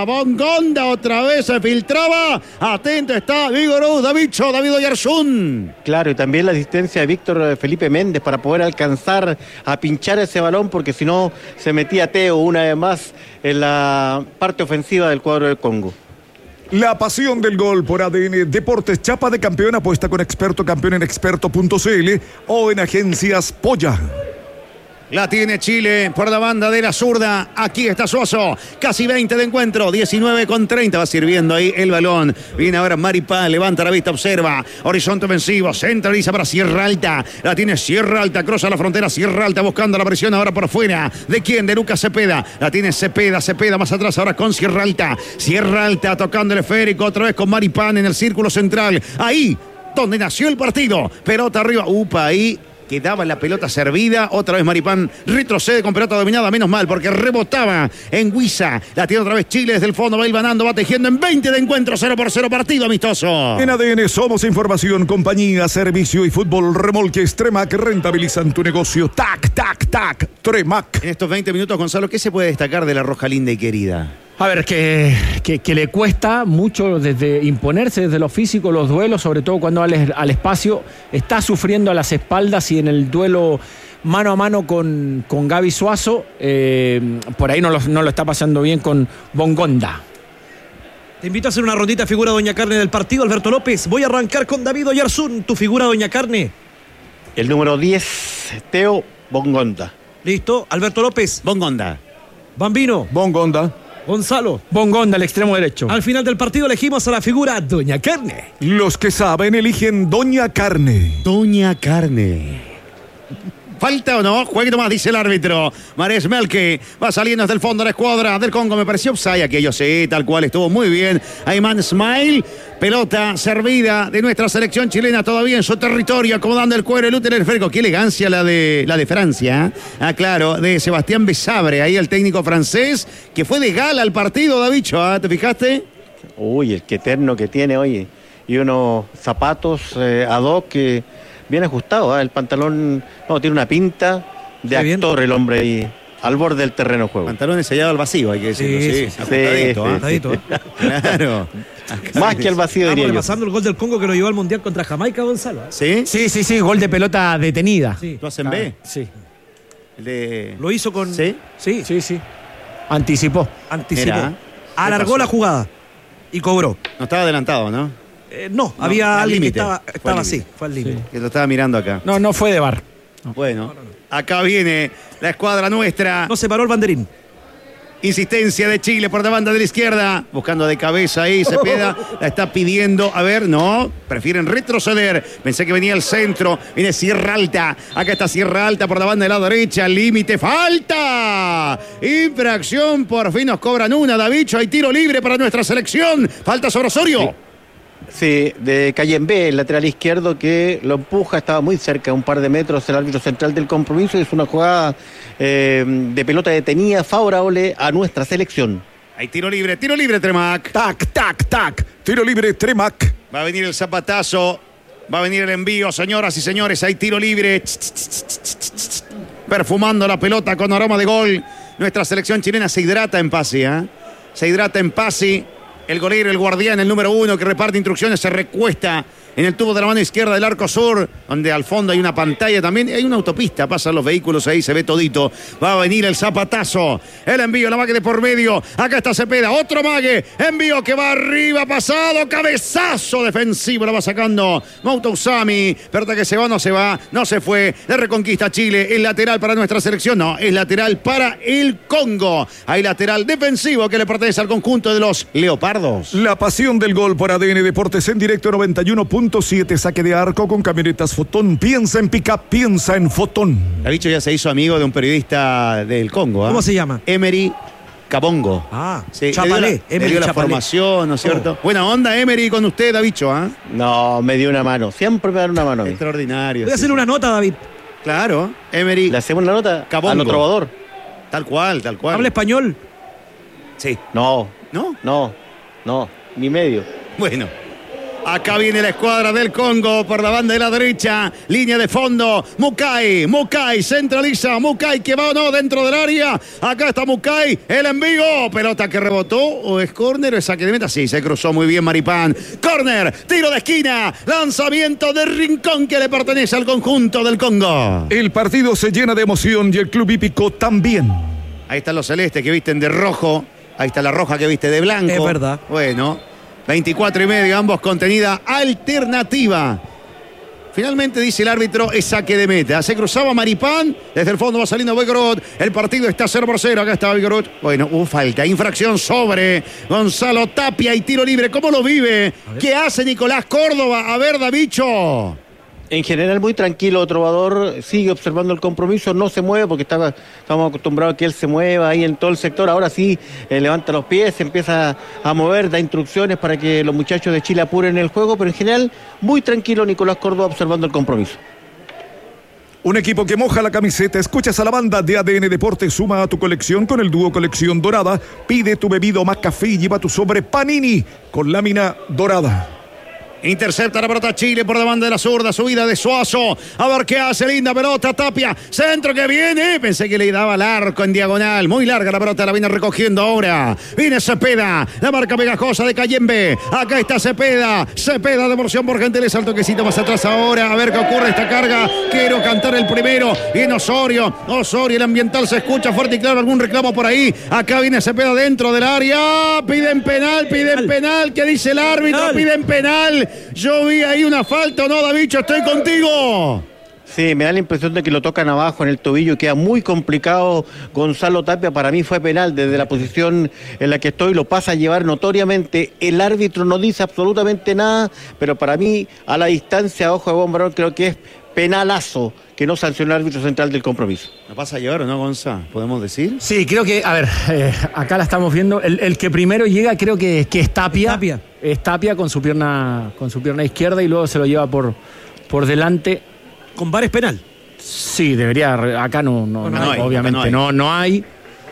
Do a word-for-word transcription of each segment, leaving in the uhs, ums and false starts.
Bongonda, Bongonda otra vez se filtraba. Atento está Vigorú, Davicho, David Oyarzún. Claro, y también la asistencia de Víctor Felipe Méndez para poder alcanzar a pinchar ese balón, porque si no se metía Teo una vez más en la parte ofensiva del cuadro del Congo. La pasión del gol por A D N Deportes. Chapa de campeón, apuesta con experto, campeón en experto punto c l o en agencias Polla. La tiene Chile por la banda de la zurda. Aquí está Suazo. Casi veinte de encuentro. diecinueve con treinta. Va sirviendo ahí el balón. Viene ahora Maripán. Levanta la vista. Observa. Horizonte ofensivo. Centraliza para Sierra Alta. La tiene Sierra Alta. Cruza la frontera. Sierra Alta buscando la presión ahora por fuera. ¿De quién? De Lucas Cepeda. La tiene Cepeda. Cepeda más atrás ahora con Sierra Alta. Sierra Alta tocando el esférico. Otra vez con Maripán en el círculo central. Ahí donde nació el partido. Pelota arriba. Upa, ahí. Quedaba la pelota servida, otra vez Maripán retrocede con pelota dominada, menos mal, porque rebotaba en Huiza. La tiene otra vez Chile desde el fondo, va hilvanando, va tejiendo en veinte de encuentro, cero por cero partido amistoso. En A D N somos información, compañía, servicio y fútbol. Remolques Tremac rentabilizan tu negocio. Tac, tac, tac, Tremac. En estos veinte minutos, Gonzalo, ¿qué se puede destacar de la Roja linda y querida? A ver, que, que, que le cuesta mucho desde imponerse desde lo físico, los duelos, sobre todo cuando al, al espacio, está sufriendo a las espaldas y en el duelo mano a mano con, con Gaby Suazo, eh, por ahí no lo, no lo está pasando bien con Bongonda. Te invito a hacer una rondita figura Doña Carne del partido, Alberto López. Voy a arrancar con David Oyarzún, tu figura Doña Carne. El número diez, Teo Bongonda. Listo, Alberto López. Bongonda. Bambino. Bongonda. Gonzalo. Bongonda, al extremo derecho. Al final del partido elegimos a la figura Doña Carne. Los que saben eligen Doña Carne. Doña Carne. ¿Falta o no? Jueguito más, dice el árbitro. Mares Melke va saliendo desde el fondo de la escuadra del Congo. Me pareció offside aquello, sí, tal cual, estuvo muy bien. Ayman Smile, pelota servida de nuestra selección chilena todavía en su territorio, acomodando el cuero, el útero, el esférico. Qué elegancia la de, la de Francia. Ah, claro, de Sebastián Besabre, ahí el técnico francés, que fue de gala al partido, Davicho, ¿ah? ¿Te fijaste? Uy, el que eterno que tiene hoy. Y unos zapatos eh, ad hoc que... bien ajustado, ¿eh? El pantalón no tiene una pinta de Muy actor bien. El hombre ahí al borde del terreno de juego. Pantalones sellado al vacío, hay que decirlo. Sí, sí, sí, ajustadito, sí, ajustadito, sí. ¿eh? Claro. Más que al vacío, diría yo. Repasando el gol del Congo que lo llevó al Mundial contra Jamaica, Gonzalo. ¿Sí? Sí, sí, sí, gol de pelota detenida. Sí. ¿Lo hacen B? Sí. El de... Lo hizo con... ¿Sí? Sí, Sí, sí. Anticipó. anticipó. Era. Alargó la jugada y cobró. No estaba adelantado, ¿no? Eh, no, No, había al alguien límite. que estaba, Fue estaba al así, límite. fue al límite. Que lo estaba mirando acá. No, no fue de bar. Bueno, acá viene la escuadra nuestra. No se paró el banderín. Insistencia de Chile por la banda de la izquierda. Buscando de cabeza ahí, Cepeda. La está pidiendo. A ver, no. Prefieren retroceder. Pensé que venía el centro. Viene Sierra Alta. Acá está Sierra Alta por la banda de la derecha. Límite. ¡Falta! Infracción. Por fin nos cobran una, Davicho. Hay tiro libre para nuestra selección. Falta sobre Osorio. Sí, de Cayembe, el lateral izquierdo que lo empuja, estaba muy cerca, un par de metros el árbitro central del compromiso. Es una jugada eh, de pelota detenida favorable a nuestra selección. Hay tiro libre, tiro libre, Tremac. Tac, tac, tac. Tiro libre, Tremac. Va a venir el zapatazo. Va a venir el envío, señoras y señores. Hay tiro libre. Perfumando la pelota con aroma de gol. Nuestra selección chilena se hidrata en Pasi, ¿eh? Se hidrata en Pasi. El golero, el guardián, el número uno que reparte instrucciones, se recuesta en el tubo de la mano izquierda del arco sur, donde al fondo hay una pantalla también, hay una autopista, pasan los vehículos ahí, se ve todito. Va a venir el zapatazo, el envío, la mague de por medio, acá está Cepeda, otro mague, envío que va arriba, pasado, cabezazo defensivo, la va sacando Mouto Usami, pelota que se va, no se va, no se fue, le reconquista Chile, el lateral para nuestra selección, no, es lateral para el Congo, hay lateral defensivo que le pertenece al conjunto de los Leopardos. La pasión del gol por A D N Deportes en directo noventa y uno punto siete, saque de arco con camionetas Fotón. Piensa en pick-up, piensa en Fotón. Davicho ya se hizo amigo de un periodista del Congo. ¿eh? ¿Cómo se llama? Emery Kabongo. Ah, sí, Chapalé. Le dio la, Emery le dio la Chapalé. formación, ¿no es cierto? Oh. Buena onda, Emery, con usted, Davicho. ¿eh? No, me dio una mano, siempre me da una mano a mí. Extraordinario. Voy a sí, hacer sí. una nota, David. Claro, Emery. ¿Le hacemos una nota Kabongo. a lo trovador? Tal cual, tal cual. ¿Habla español? Sí. No, ¿No? no, no, ni medio. Bueno. Acá viene la escuadra del Congo por la banda de la derecha. Línea de fondo. Mukai. Mukai centraliza. Mukai que va o no dentro del área. Acá está Mukai. El envío. Pelota que rebotó. ¿O es córner o es saque de meta? Sí, se cruzó muy bien Maripán. Córner. Tiro de esquina. Lanzamiento de rincón que le pertenece al conjunto del Congo. El partido se llena de emoción y el club hípico también. Ahí están los celestes que visten de rojo. Ahí está la roja que viste de blanco. Es verdad. Bueno. veinticuatro y medio, ambos contenida alternativa. Finalmente dice el árbitro, es saque de meta. Se cruzaba Maripán, desde el fondo va saliendo Vigorot. El partido está cero por cero, acá está Vigorot. Bueno, hubo falta, infracción sobre Gonzalo Tapia y tiro libre. ¿Cómo lo vive? ¿Qué hace Nicolás Córdoba? A ver, Davicho. En general muy tranquilo, Trovador, sigue observando el compromiso, no se mueve porque estaba, estamos acostumbrados a que él se mueva ahí en todo el sector. Ahora sí, eh, levanta los pies, empieza a mover, da instrucciones para que los muchachos de Chile apuren el juego, pero en general muy tranquilo Nicolás Córdoba observando el compromiso. Un equipo que moja la camiseta. Escuchas a la banda de A D N Deportes. Suma a tu colección con el dúo Colección Dorada. Pide tu bebido más café y lleva tu sobre Panini con lámina dorada. Intercepta la pelota Chile por la banda de la zurda. Subida de Suazo. A ver qué hace. Linda pelota. Tapia. Centro que viene. Pensé que le daba al arco en diagonal. Muy larga la pelota. La viene recogiendo ahora. Viene Cepeda. La marca pegajosa de Cayembe. Acá está Cepeda. Cepeda de porción por gentileza. El toquecito más atrás ahora. A ver qué ocurre esta carga. Quiero cantar el primero. Viene Osorio. Osorio. El ambiental se escucha fuerte y claro. Algún reclamo por ahí. Acá viene Cepeda dentro del área. Piden penal. Piden penal. ¿Qué dice el árbitro? Piden penal. Yo vi ahí una falta, ¿o no, Davicho? Estoy contigo. Sí, me da la impresión de que lo tocan abajo en el tobillo, queda muy complicado Gonzalo Tapia, para mí fue penal desde la posición en la que estoy, lo pasa a llevar notoriamente, el árbitro no dice absolutamente nada, pero para mí a la distancia, ojo de bombarón, creo que es penalazo que no sancionó el árbitro central del compromiso. ¿No pasa a llevar o no, Gonza? ¿Podemos decir? Sí, creo que, a ver, eh, acá la estamos viendo, el, el que primero llega creo que, que es Tapia, Tapia. es Tapia con su pierna con su pierna izquierda y luego se lo lleva por, por delante. Con VAR es penal. Sí, debería, acá no, no, Bueno, no, no hay, obviamente no hay. no, no hay.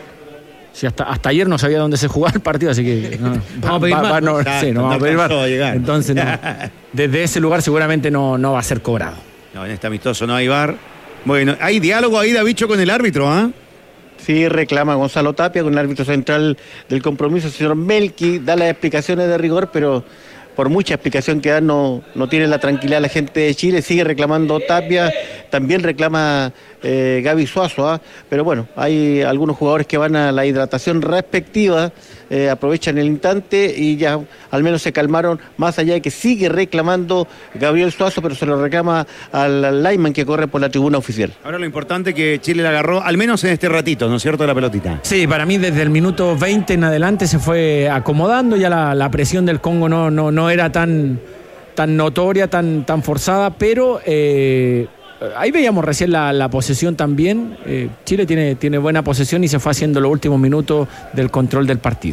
Sí, hasta, hasta ayer no sabía dónde se jugaba el partido, así que no, Vamos a pedir va- VAR, va- no, Exacto, sí, no no vamos a pedir VAR. alcanzó a llegar. Entonces, no, desde ese lugar seguramente no, no va a ser cobrado. No, en este amistoso no hay V A R. Bueno, hay diálogo ahí, Davicho, con el árbitro, ¿ah? Sí, reclama Gonzalo Tapia con el árbitro central del compromiso, el señor Melqui, da las explicaciones de rigor, pero por mucha explicación que da no, no tiene la tranquilidad la gente de Chile, sigue reclamando Tapia, también reclama eh, Gaby Suazo, ¿ah? Pero bueno, hay algunos jugadores que van a la hidratación respectiva, eh, aprovechan el instante y ya al menos se calmaron, más allá de que sigue reclamando Gabriel Suazo, pero se lo reclama al, al lineman que corre por la tribuna oficial. Ahora lo importante es que Chile la agarró, al menos en este ratito, ¿no es cierto?, la pelotita. Sí, para mí desde el minuto veinte en adelante se fue acomodando, ya la, la presión del Congo no, no, no era tan, tan notoria, tan, tan forzada, pero eh, ahí veíamos recién la, la posesión también. Eh, Chile tiene, tiene buena posesión y se fue haciendo los últimos minutos del control del partido.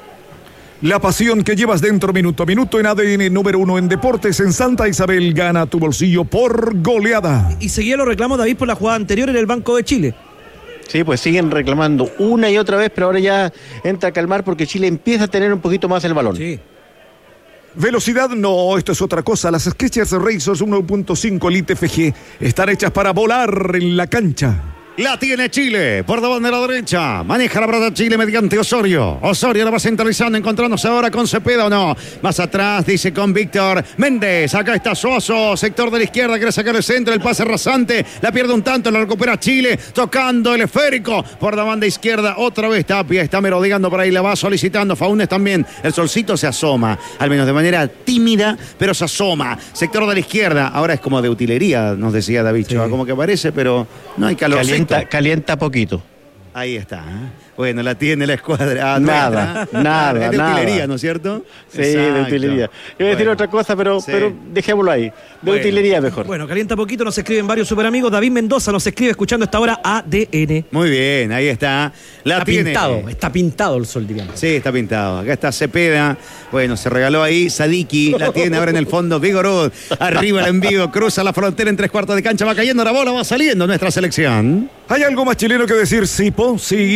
La pasión que llevas dentro minuto a minuto en A D N número uno en deportes en Santa Isabel. Gana tu bolsillo por goleada. Y seguía los reclamos, David, por la jugada anterior en el Banco de Chile. Sí, pues siguen reclamando una y otra vez, pero ahora ya entra a calmar porque Chile empieza a tener un poquito más el balón. Sí. Velocidad, no, esto es otra cosa. Las Skechers Racers uno punto cinco Elite F G están hechas para volar en la cancha. La tiene Chile, por la banda de la derecha. Maneja la pelota Chile mediante Osorio. Osorio la va centralizando, encontrándose ahora con Cepeda o no. Más atrás, dice con Víctor Méndez. Acá está Suazo, sector de la izquierda, quiere sacar el centro, el pase rasante. La pierde un tanto, la recupera Chile, tocando el esférico por la banda izquierda. Otra vez Tapia, está merodeando por ahí, la va solicitando. Faúndez también. El solcito se asoma, al menos de manera tímida, pero se asoma. Sector de la izquierda, ahora es como de utilería, nos decía David. Sí. Como que parece, pero no hay calor. Calienta, calienta poquito. Ahí está. ¿eh? Bueno, la tiene la escuadra. Ah, nada, nuestra. nada, Es de nada. utilería, ¿no es cierto? Sí, Exacto. de utilería. Iba a decir bueno. otra cosa, pero, sí. pero dejémoslo ahí. De bueno. utilería mejor. Bueno, calienta poquito, nos escriben varios super amigos. David Mendoza nos escribe escuchando esta hora A D N. Muy bien, ahí está. La está tiene. pintado, está pintado el sol, digamos. Sí, está pintado. Acá está Cepeda. Bueno, se regaló ahí Sadiki. La tiene ahora en el fondo Vigorot. Arriba el envío, cruza la frontera en tres cuartos de cancha. Va cayendo la bola, va saliendo nuestra selección. ¿Hay algo más chileno que decir, Sipo? Sí, Hipo decir.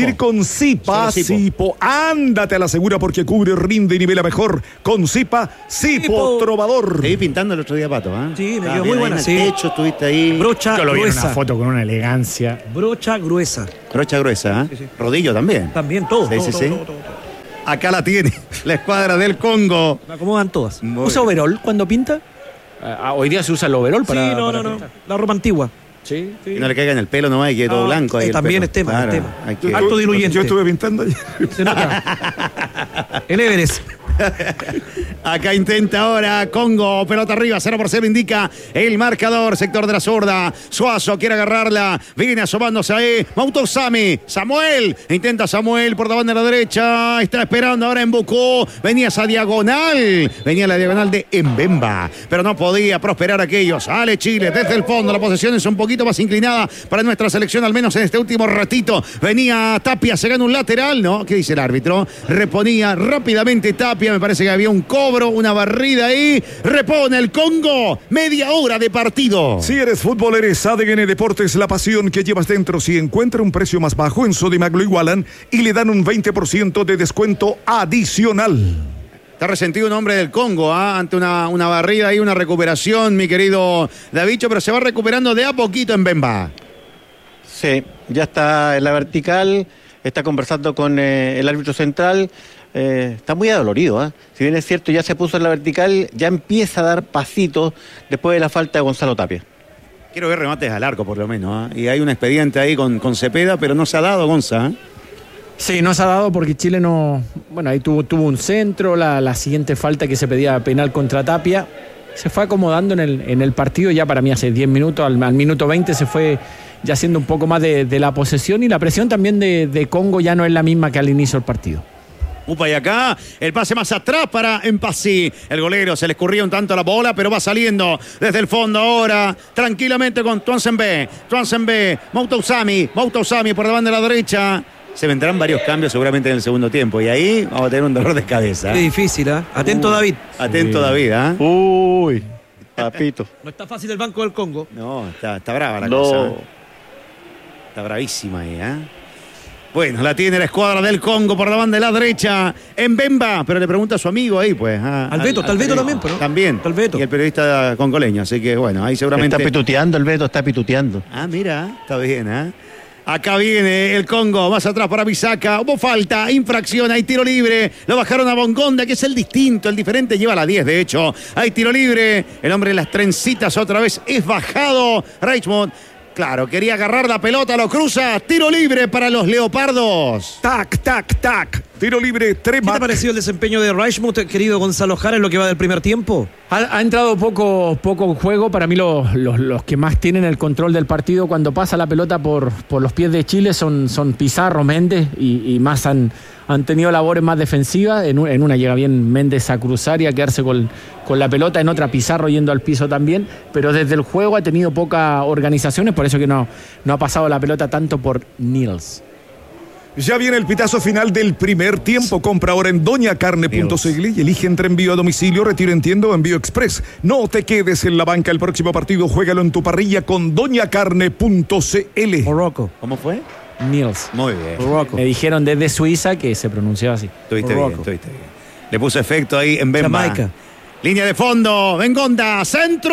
decir con Zipa, Zipo. Ándate a la segura porque cubre, rinde y nivela mejor. Con Zipa, Zipo Trovador. Te vi pintando el otro día, Pato, ¿eh? Sí, me Ah, quedó bien, muy buena, ahí en sí. el techo estuviste ahí. Brocha Yo lo vi en gruesa. una foto con una elegancia. Brocha gruesa. Brocha gruesa, ¿eh? Sí, sí. Rodillo también. También todo. Sí, todo, sí, todo, sí. todo, todo, todo. Acá la tiene la escuadra del Congo. Me acomodan todas. Muy ¿Usa bien. overol cuando pinta? Ah, hoy día se usa el overol para. sí, no, para no, no. pintar. La ropa antigua. Sí, sí. Que no le caiga en el pelo nomás y quede todo No, blanco. Ahí eh, el también pelo. es tema, Claro, es tema. hay que- Alto diluyente. Yo estuve pintando ayer. Se nota. El Everest. Acá intenta ahora Congo, pelota arriba, cero por cero indica el marcador, sector de la zurda. Suazo quiere agarrarla, viene asomándose ahí. Mautosami, Samuel, intenta Samuel por la banda de la derecha, está esperando ahora en Bucú. Venía esa diagonal, venía la diagonal de Mbemba, pero no podía prosperar aquello. Sale Chile desde el fondo, la posesión es un poquito más inclinada para nuestra selección, al menos en este último ratito. Venía Tapia, se gana un lateral, ¿no? ¿Qué dice el árbitro? Reponía rápidamente Tapia, me parece que había un cobro, una barrida ahí. Repone el Congo, media hora de partido. Si eres futbolero, eres A D N Deportes, la pasión que llevas dentro. Si encuentra un precio más bajo, en Sodimac lo igualan y le dan un veinte por ciento de descuento adicional. Está resentido un hombre del Congo, ¿ah? Ante una, una barrida y una recuperación, mi querido Davicho, pero se va recuperando de a poquito en Bemba. Sí, ya está en la vertical, está conversando con eh, el árbitro central. Eh, está muy adolorido, ¿eh? Si bien es cierto, ya se puso en la vertical, ya empieza a dar pasitos después de la falta de Gonzalo Tapia. Quiero ver remates al arco, por lo menos, ¿ah? Y hay un expediente ahí con, con Cepeda, pero no se ha dado, Gonza, ¿eh? Sí, no se ha dado porque Chile no. Bueno, ahí tuvo, tuvo un centro, la, la siguiente falta que se pedía penal contra Tapia. Se fue acomodando en el, en el partido ya para mí hace diez minutos, al, al minuto veinte se fue ya haciendo un poco más de, de la posesión y la presión también de, de Congo ya no es la misma que al inicio del partido. Upa, y acá el pase más atrás para Empassi. El golero se le escurría un tanto la bola, pero va saliendo desde el fondo ahora, tranquilamente con Tuanzembe. Tuanzembe, Mautosami, Mautosami por la banda de la derecha. Se vendrán varios cambios seguramente en el segundo tiempo y ahí vamos a tener un dolor de cabeza. Qué difícil, ¿eh? Atento, Uh, David. Atento, David, ¿ah? ¿eh? Uy, papito. No está fácil el banco del Congo. No, está, está brava la No. cosa. ¿eh? Está bravísima ahí, ¿eh? Bueno, la tiene la escuadra del Congo por la banda de la derecha en Bemba, pero le pregunta a su amigo ahí, pues. ah, Al Beto, está el Beto periodista. también, pero. También. Está el Beto. Y el periodista congoleño, así que bueno, ahí seguramente. Está pituteando el Beto, está pituteando. Ah, mira, está bien, ¿eh? Acá viene el Congo, más atrás para Bisaca. Hubo falta, infracción, hay tiro libre. Lo bajaron a Bongonda, que es el distinto, el diferente lleva la diez, de hecho. Hay tiro libre. El hombre de las trencitas otra vez es bajado. Reichmond, claro, quería agarrar la pelota, lo cruza. Tiro libre para los Leopardos. Tac, tac, tac. Tiro libre, ¿Qué te ha Tremac. parecido el desempeño de Reichmuth, querido Gonzalo Jara, en lo que va del primer tiempo? Ha, ha entrado poco, poco en juego. Para mí los, los, los que más tienen el control del partido cuando pasa la pelota por, por los pies de Chile son, son Pizarro, Méndez y, y más han, han tenido labores más defensivas. En, un- en una llega bien Méndez a cruzar y a quedarse con, con la pelota, en otra Pizarro yendo al piso también. Pero desde el juego ha tenido pocas organizaciones, por eso que no, no ha pasado la pelota tanto por Nils. Ya viene el pitazo final del primer tiempo. Compra ahora en doña carne punto c l y elige entre envío a domicilio, retiro en tienda o envío express. No te quedes en la banca el próximo partido. Juégalo en tu parrilla con doña carne punto c l. Morocco. ¿Cómo fue? Nils. Muy bien. Morocco. Me dijeron desde Suiza que se pronunciaba así. Estuviste bien, Morocco. estuviste bien. Le puso efecto ahí en Bemba. Jamaica. Línea de fondo, Bengonda,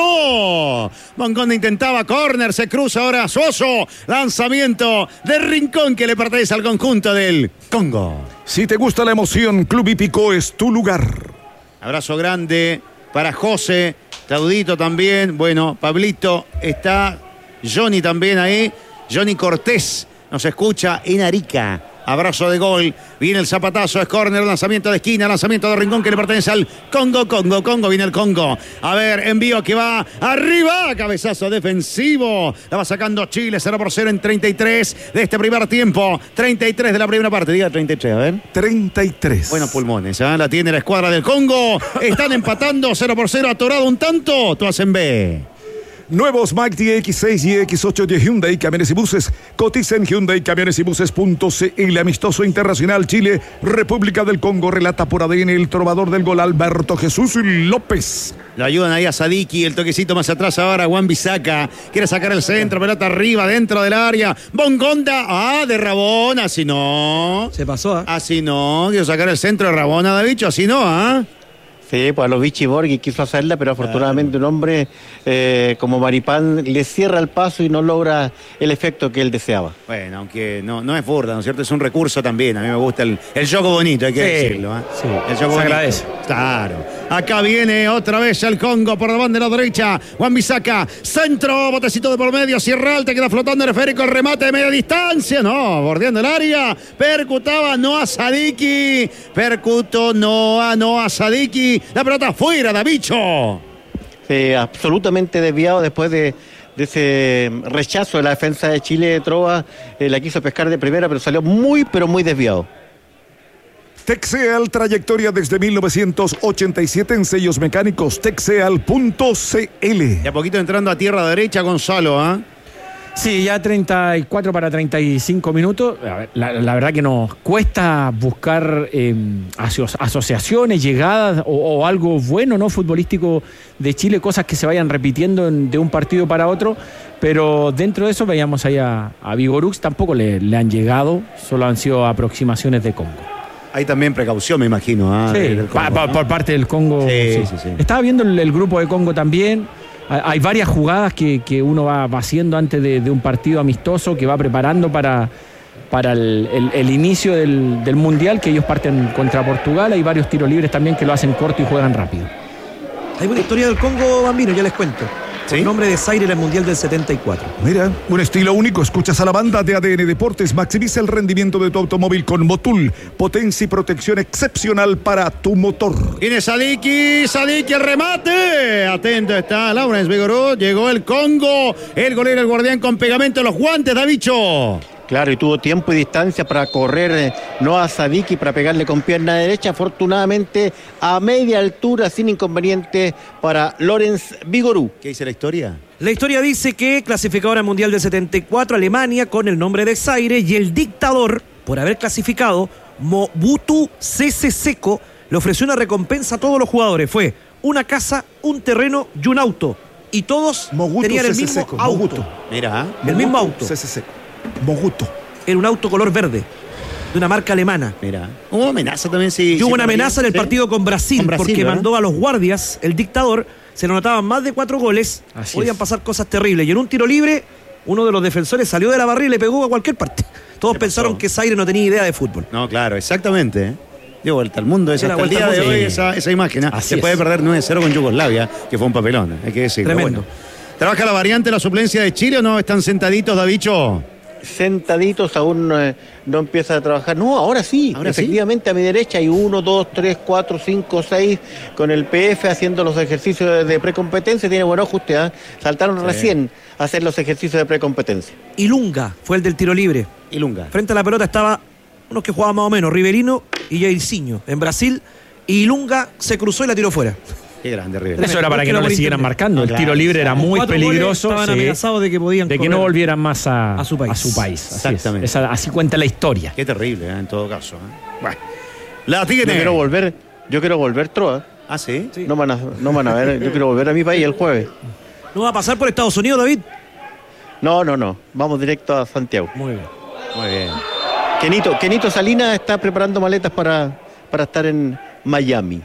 centro. Bongonda intentaba córner, se cruza ahora Soso. Lanzamiento de Rincón que le pertenece al conjunto del Congo. Si te gusta la emoción, Club Hípico es tu lugar. Abrazo grande para José, Claudito también. Bueno, Pablito está, Johnny también ahí. Johnny Cortés nos escucha en Arica. Abrazo de gol, viene el zapatazo, es córner, lanzamiento de esquina, lanzamiento de Rincón que le pertenece al Congo, Congo, Congo, viene el Congo. A ver, envío que va arriba, cabezazo defensivo. La va sacando Chile, cero por cero en treinta y tres de este primer tiempo. treinta y tres de la primera parte, diga treinta y tres, a ver. treinta y tres. Buenos pulmones, ¿eh? La tiene la escuadra del Congo. Están empatando cero por cero, atorado un tanto. Tuanzembe. Nuevos Max y X seis y X ocho de Hyundai Camiones y Buses. Cotiza en Hyundai Camiones y Buses punto c l. Amistoso internacional Chile, República del Congo. Relata por A D N el trovador del gol Alberto Jesús López. Lo ayudan ahí a Sadiki, el toquecito más atrás ahora, Wan-Bissaka. Quiere sacar el centro, pelota arriba, dentro del área. Bongonda, ah, de Rabona, así no. Se pasó, ¿ah? ¿eh? Así no, quiero sacar el centro de Rabona, Davicho, así no, ¿ah? ¿eh? Sí, pues a los Vichy Borghi quiso hacerla, pero afortunadamente un hombre eh, como Maripán le cierra el paso y no logra el efecto que él deseaba. Bueno, aunque no, no es burda, ¿no es cierto? Es un recurso también. A mí me gusta el, el juego bonito, hay que Sí, decirlo. ¿eh? sí, el se bonito. agradece. Claro. Acá viene otra vez el Congo por la banda de la derecha. Wan-Bissaka, centro, botecito de por medio, cierra alta, queda flotando el esférico, el remate de media distancia. No, bordeando el área. Percutaba Noah Sadiki. Percutó Noah, Noah Sadiki. La pelota fuera, Davicho. Sí, absolutamente desviado después de, de ese rechazo de la defensa de Chile. Trova eh, la quiso pescar de primera, pero salió muy, pero muy desviado. Texeal, trayectoria desde mil novecientos ochenta y siete en sellos mecánicos. Texeal punto c l. Y a poquito entrando a tierra derecha, Gonzalo, ¿ah? ¿eh? Sí, ya treinta y cuatro para treinta y cinco minutos. A ver, la, la verdad que nos cuesta buscar eh, aso asociaciones, llegadas o, o algo bueno, ¿no? Futbolístico de Chile, cosas que se vayan repitiendo en, de un partido para otro. Pero dentro de eso veíamos ahí a, a Vigorux, tampoco le, le han llegado, solo han sido aproximaciones de Congo. Hay también precaución, me imagino. ¿ah? Sí, del Congo, pa, pa, ¿no? por parte del Congo. Sí, Sí, sí, sí. Estaba viendo el, el grupo de Congo también. Hay varias jugadas que, que uno va, va haciendo antes de, de un partido amistoso, que va preparando para, para el, el, el inicio del, del Mundial, que ellos parten contra Portugal. Hay varios tiros libres también que lo hacen corto y juegan rápido. Hay una historia del Congo, Bambino, ya les cuento. ¿Sí? El nombre de Zaire en el Mundial del setenta y cuatro. Mira, un estilo único. Escuchas a la banda de A D N Deportes. Maximiza el rendimiento de tu automóvil con Motul. Potencia y protección excepcional para tu motor. Viene Sadiki, Sadiki el remate. Atento está Lawrence Vigorú. Llegó el Congo. El golero, el guardián con pegamento en los guantes, Davicho. Claro, y tuvo tiempo y distancia para correr eh, Noah Sadiki para pegarle con pierna derecha. Afortunadamente, a media altura, sin inconveniente para Lawrence Vigorú. ¿Qué dice la historia? La historia dice que clasificadora al Mundial del setenta y cuatro, Alemania, con el nombre de Zaire, y el dictador, por haber clasificado, Mobutu Sese Seko, le ofreció una recompensa a todos los jugadores. Fue una casa, un terreno y un auto. Y todos Mobutu tenían el Sese mismo Seko, auto. Mobutu. Mira. El mismo auto. C C C. Moguto. Era un auto color verde, de una marca alemana. Mira. Hubo amenaza también, sí. Y hubo sí, una amenaza en el ¿sí? partido con Brasil, Con Brasil, porque ¿verdad? mandó a los guardias, el dictador, se le anotaban más de cuatro goles, Así podían es. pasar cosas terribles. Y en un tiro libre, uno de los defensores salió de la barrera y le pegó a cualquier parte. Todos ¿Qué pensaron pasó? que Zaire no tenía idea de fútbol. No, claro, exactamente. ¿eh? Dio vuelta al mundo esa, Dio la hasta el vuelta día al de mundo. hoy Sí. esa, esa imagen. ¿eh? Así Se es. puede perder nueve cero con Yugoslavia, que fue un papelón, hay que decirlo. Tremendo. Bueno. ¿Trabaja la variante, la suplencia de Chile o no? ¿Están sentaditos, Davicho? Sentaditos, aún eh, no empieza a trabajar. No, ahora sí, ¿Ahora sí? efectivamente a mi derecha hay uno, dos, tres, cuatro, cinco, seis con el P F haciendo los ejercicios de, de precompetencia. Tiene buen ajuste, ¿ah? Saltaron Sí. recién a hacer los ejercicios de precompetencia. Ilunga fue el del tiro libre. Y Lunga. Frente a la pelota estaba unos que jugaban más o menos, Riverino y Jairzinho en Brasil. Y Ilunga se cruzó y la tiró fuera. Qué grande, River. Tremendo. Eso era para que no Porque le lo siguieran por marcando. No, El claro. tiro libre era muy Cuatro peligroso. goles, estaban sí, amenazados de que podían de que correr no volvieran más a, a su país. A su país. Así es. Exactamente. Esa- así cuenta la historia. Qué terrible, ¿eh? En todo caso. ¿eh? Bueno. La Yo tiene. quiero volver, yo quiero volver, Troa. Ah, ¿sí? Sí. No van a, no van a ver, yo quiero volver a mi país el jueves. ¿No va a pasar por Estados Unidos, David? No, no, no. Vamos directo a Santiago. Muy bien. Muy bien. Kenito, Kenito Salinas está preparando maletas para, para estar en Miami.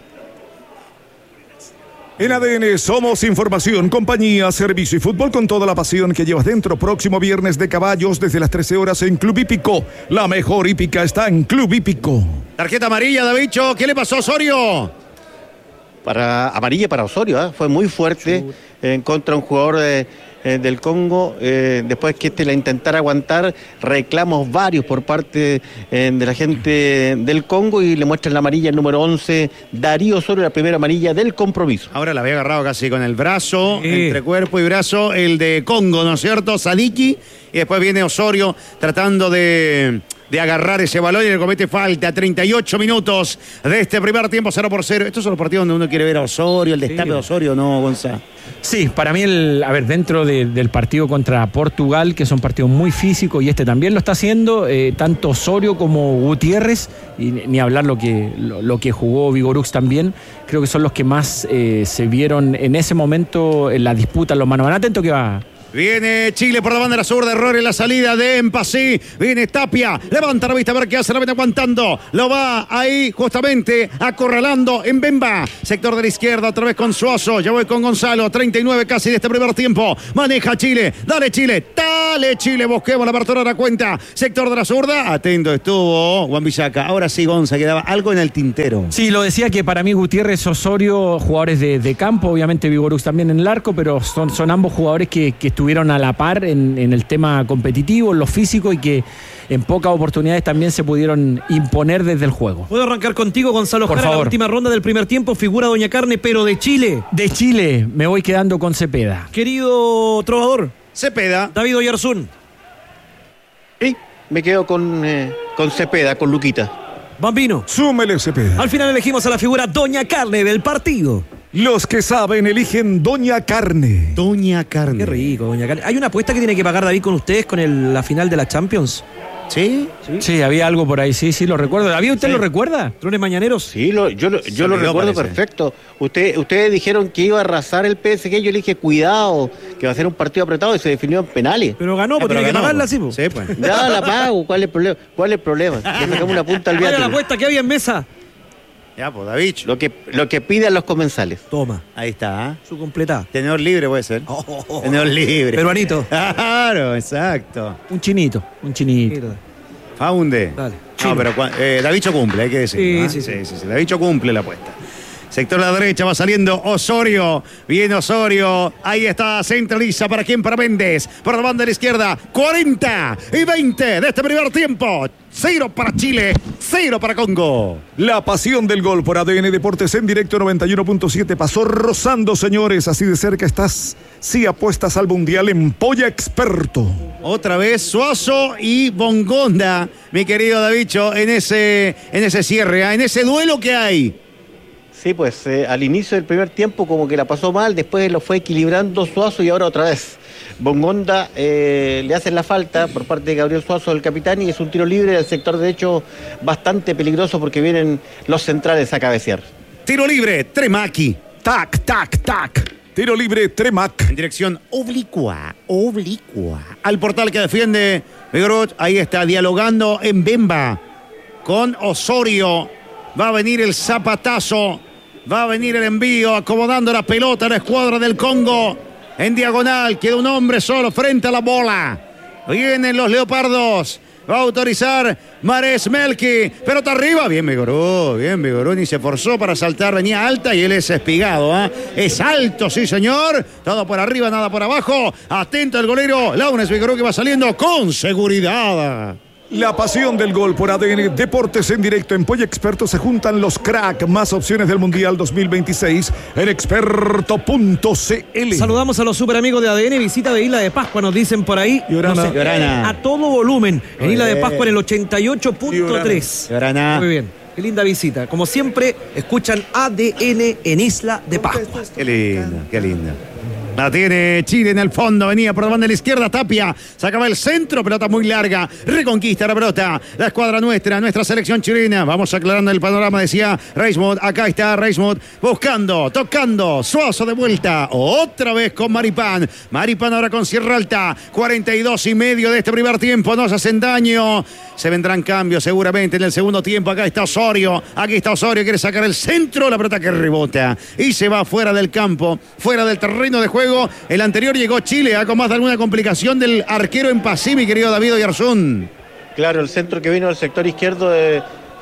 En A D N somos información, compañía, servicio y fútbol con toda la pasión que llevas dentro. Próximo viernes de caballos desde las trece horas en Club Hípico. La mejor hípica está en Club Hípico. Tarjeta amarilla, Davicho. ¿Qué le pasó a Osorio? Para amarilla para Osorio, ¿eh? Fue muy fuerte en contra de un jugador de, eh, del Congo. Eh, después que este la intentara aguantar, reclamos varios por parte eh, de la gente del Congo y le muestran la amarilla el número once, Darío Osorio, la primera amarilla del compromiso. Ahora la había agarrado casi con el brazo, Sí. entre cuerpo y brazo, el de Congo, ¿no es cierto? Sadiki. Y después viene Osorio tratando de de agarrar ese balón y le comete falta. treinta y ocho minutos de este primer tiempo, cero por cero. Estos son los partidos donde uno quiere ver a Osorio, el destape sí. de Osorio, ¿no, Gonzalo? Sí, para mí, el, a ver, dentro de, del partido contra Portugal, que es un partido muy físico, y este también lo está haciendo, eh, tanto Osorio como Gutiérrez, y ni hablar lo que, lo, lo que jugó Vigorux también, creo que son los que más eh, se vieron en ese momento en la disputa, los mano a mano. Atento que va. Viene Chile por la banda de la sur, de error en la salida de Empasí. Viene Tapia, levanta la vista a ver qué hace, la viene aguantando. Lo va ahí justamente acorralando en Bemba. Sector de la izquierda, otra vez con Suazo. Ya voy con Gonzalo, treinta y nueve casi de este primer tiempo. Maneja Chile, dale Chile, dale Chile. Busquemos la apertura de la cuenta. Sector de la zurda, atento estuvo Juan Villaca. Ahora sí, Gonza, quedaba algo en el tintero. Sí, lo decía que para mí Gutiérrez, Osorio, jugadores de, de campo, obviamente Vigorux también en el arco, pero son, son ambos jugadores que, que estuvieron estuvieron a la par en, en el tema competitivo, en lo físico, y que en pocas oportunidades también se pudieron imponer desde el juego. ¿Puedo arrancar contigo, Gonzalo Por Jara? favor. La última ronda del primer tiempo, figura Doña Carne, pero de Chile. De Chile me voy quedando con Cepeda. Querido trovador. Cepeda. David Oyarzún. Sí, me quedo con, eh, con Cepeda, con Luquita. Bambino. Súmele Cepeda. Al final elegimos a la figura Doña Carne del partido. Los que saben eligen Doña Carne. Doña Carne. Qué rico, Doña Carne. ¿Hay una apuesta que tiene que pagar David con ustedes con el, la final de la Champions? ¿Sí? ¿Sí? Sí, había algo por ahí, sí, sí, lo recuerdo. ¿David, usted sí. lo recuerda? ¿Trones mañaneros? Sí, lo, yo, lo, yo lo recuerdo parece. perfecto. Usted, ustedes dijeron que iba a arrasar el P S G, yo le dije, cuidado, que va a ser un partido apretado, y se definió en penales. Pero ganó, pues tiene ganó, que pagarla, sí, pues. Sí, pues. Ya la pago, ¿cuál es el problema? ¿Cuál es el problema? Le sacamos una punta al viático. ¿Cuál es la apuesta que había en mesa? Ya, pues, David. Lo que, lo que pidan los comensales. Toma. Ahí está. ¿eh? Su completa. Tenedor libre puede ser. Oh, oh, oh. Tenedor libre. Peruanito. Claro, exacto. Un chinito, un chinito. Faunde. Dale. No, pero eh, Davicho cumple, hay que decirlo. Sí, ¿eh? sí, sí. sí, sí, sí. Davicho cumple la apuesta. Sector a la derecha va saliendo Osorio. Viene Osorio. Ahí está, centraliza. ¿Para quién? Para Méndez. Por la banda de la izquierda. cuarenta y veinte de este primer tiempo. Cero para Chile, cero para Congo. La pasión del gol por A D N Deportes en directo noventa y uno punto siete. Pasó rozando, señores. Así de cerca estás. Sí, apuestas al Mundial en Polla Experto. Otra vez Suazo y Bongonda, mi querido Davicho, en ese, en ese cierre, ¿eh? En ese duelo que hay. Sí, pues eh, al inicio del primer tiempo como que la pasó mal, después lo fue equilibrando Suazo y ahora otra vez. Bongonda eh, le hacen la falta por parte de Gabriel Suazo, el capitán, y es un tiro libre del sector derecho bastante peligroso porque vienen los centrales a cabecear. Tiro libre, Tremaki. Tac, tac, tac. Tiro libre, Tremac. En dirección oblicua, oblicua. Al portal que defiende Vigorux. Ahí está dialogando en Bemba con Osorio. Va a venir el zapatazo. Va a venir el envío, acomodando la pelota a la escuadra del Congo. En diagonal, queda un hombre solo frente a la bola. Vienen los leopardos. Va a autorizar Mares Melki. Pelota arriba. Bien Vigorú, bien Vigorú. Ni se forzó para saltar. Venía alta y él es espigado. ¿eh? Es alto, sí señor. Todo por arriba, nada por abajo. Atento el golero. Launes Vigorú que va saliendo con seguridad. La pasión del gol por A D N Deportes en directo en Polla Experto. Se juntan los crack, más opciones del Mundial dos mil veintiséis en experto punto c l. Saludamos a los super amigos de A D N. Visita de Isla de Pascua, nos dicen por ahí. Llorana. No sé, Llorana. a todo volumen. En Isla de Pascua en el ochenta y ocho punto tres. Llorana. Muy bien. Qué linda visita. Como siempre, escuchan A D N en Isla de Pascua. Qué linda, qué linda. La tiene Chile en el fondo, venía por la banda de la izquierda, Tapia, sacaba el centro, pelota muy larga, reconquista la pelota, la escuadra nuestra, nuestra selección chilena, vamos aclarando el panorama, decía Reismuth, acá está Reismuth, buscando, tocando, Suazo de vuelta, otra vez con Maripán, Maripán ahora con Sierra Alta, cuarenta y dos y medio de este primer tiempo, nos hacen daño, se vendrán cambios seguramente en el segundo tiempo, acá está Osorio, aquí está Osorio, quiere sacar el centro, la pelota que rebota y se va fuera del campo, fuera del terreno de juego. El anterior llegó Chile, ¿eh? Con más de alguna complicación del arquero en Pasí, mi querido David Oyarzún. Claro, el centro que vino del sector izquierdo de,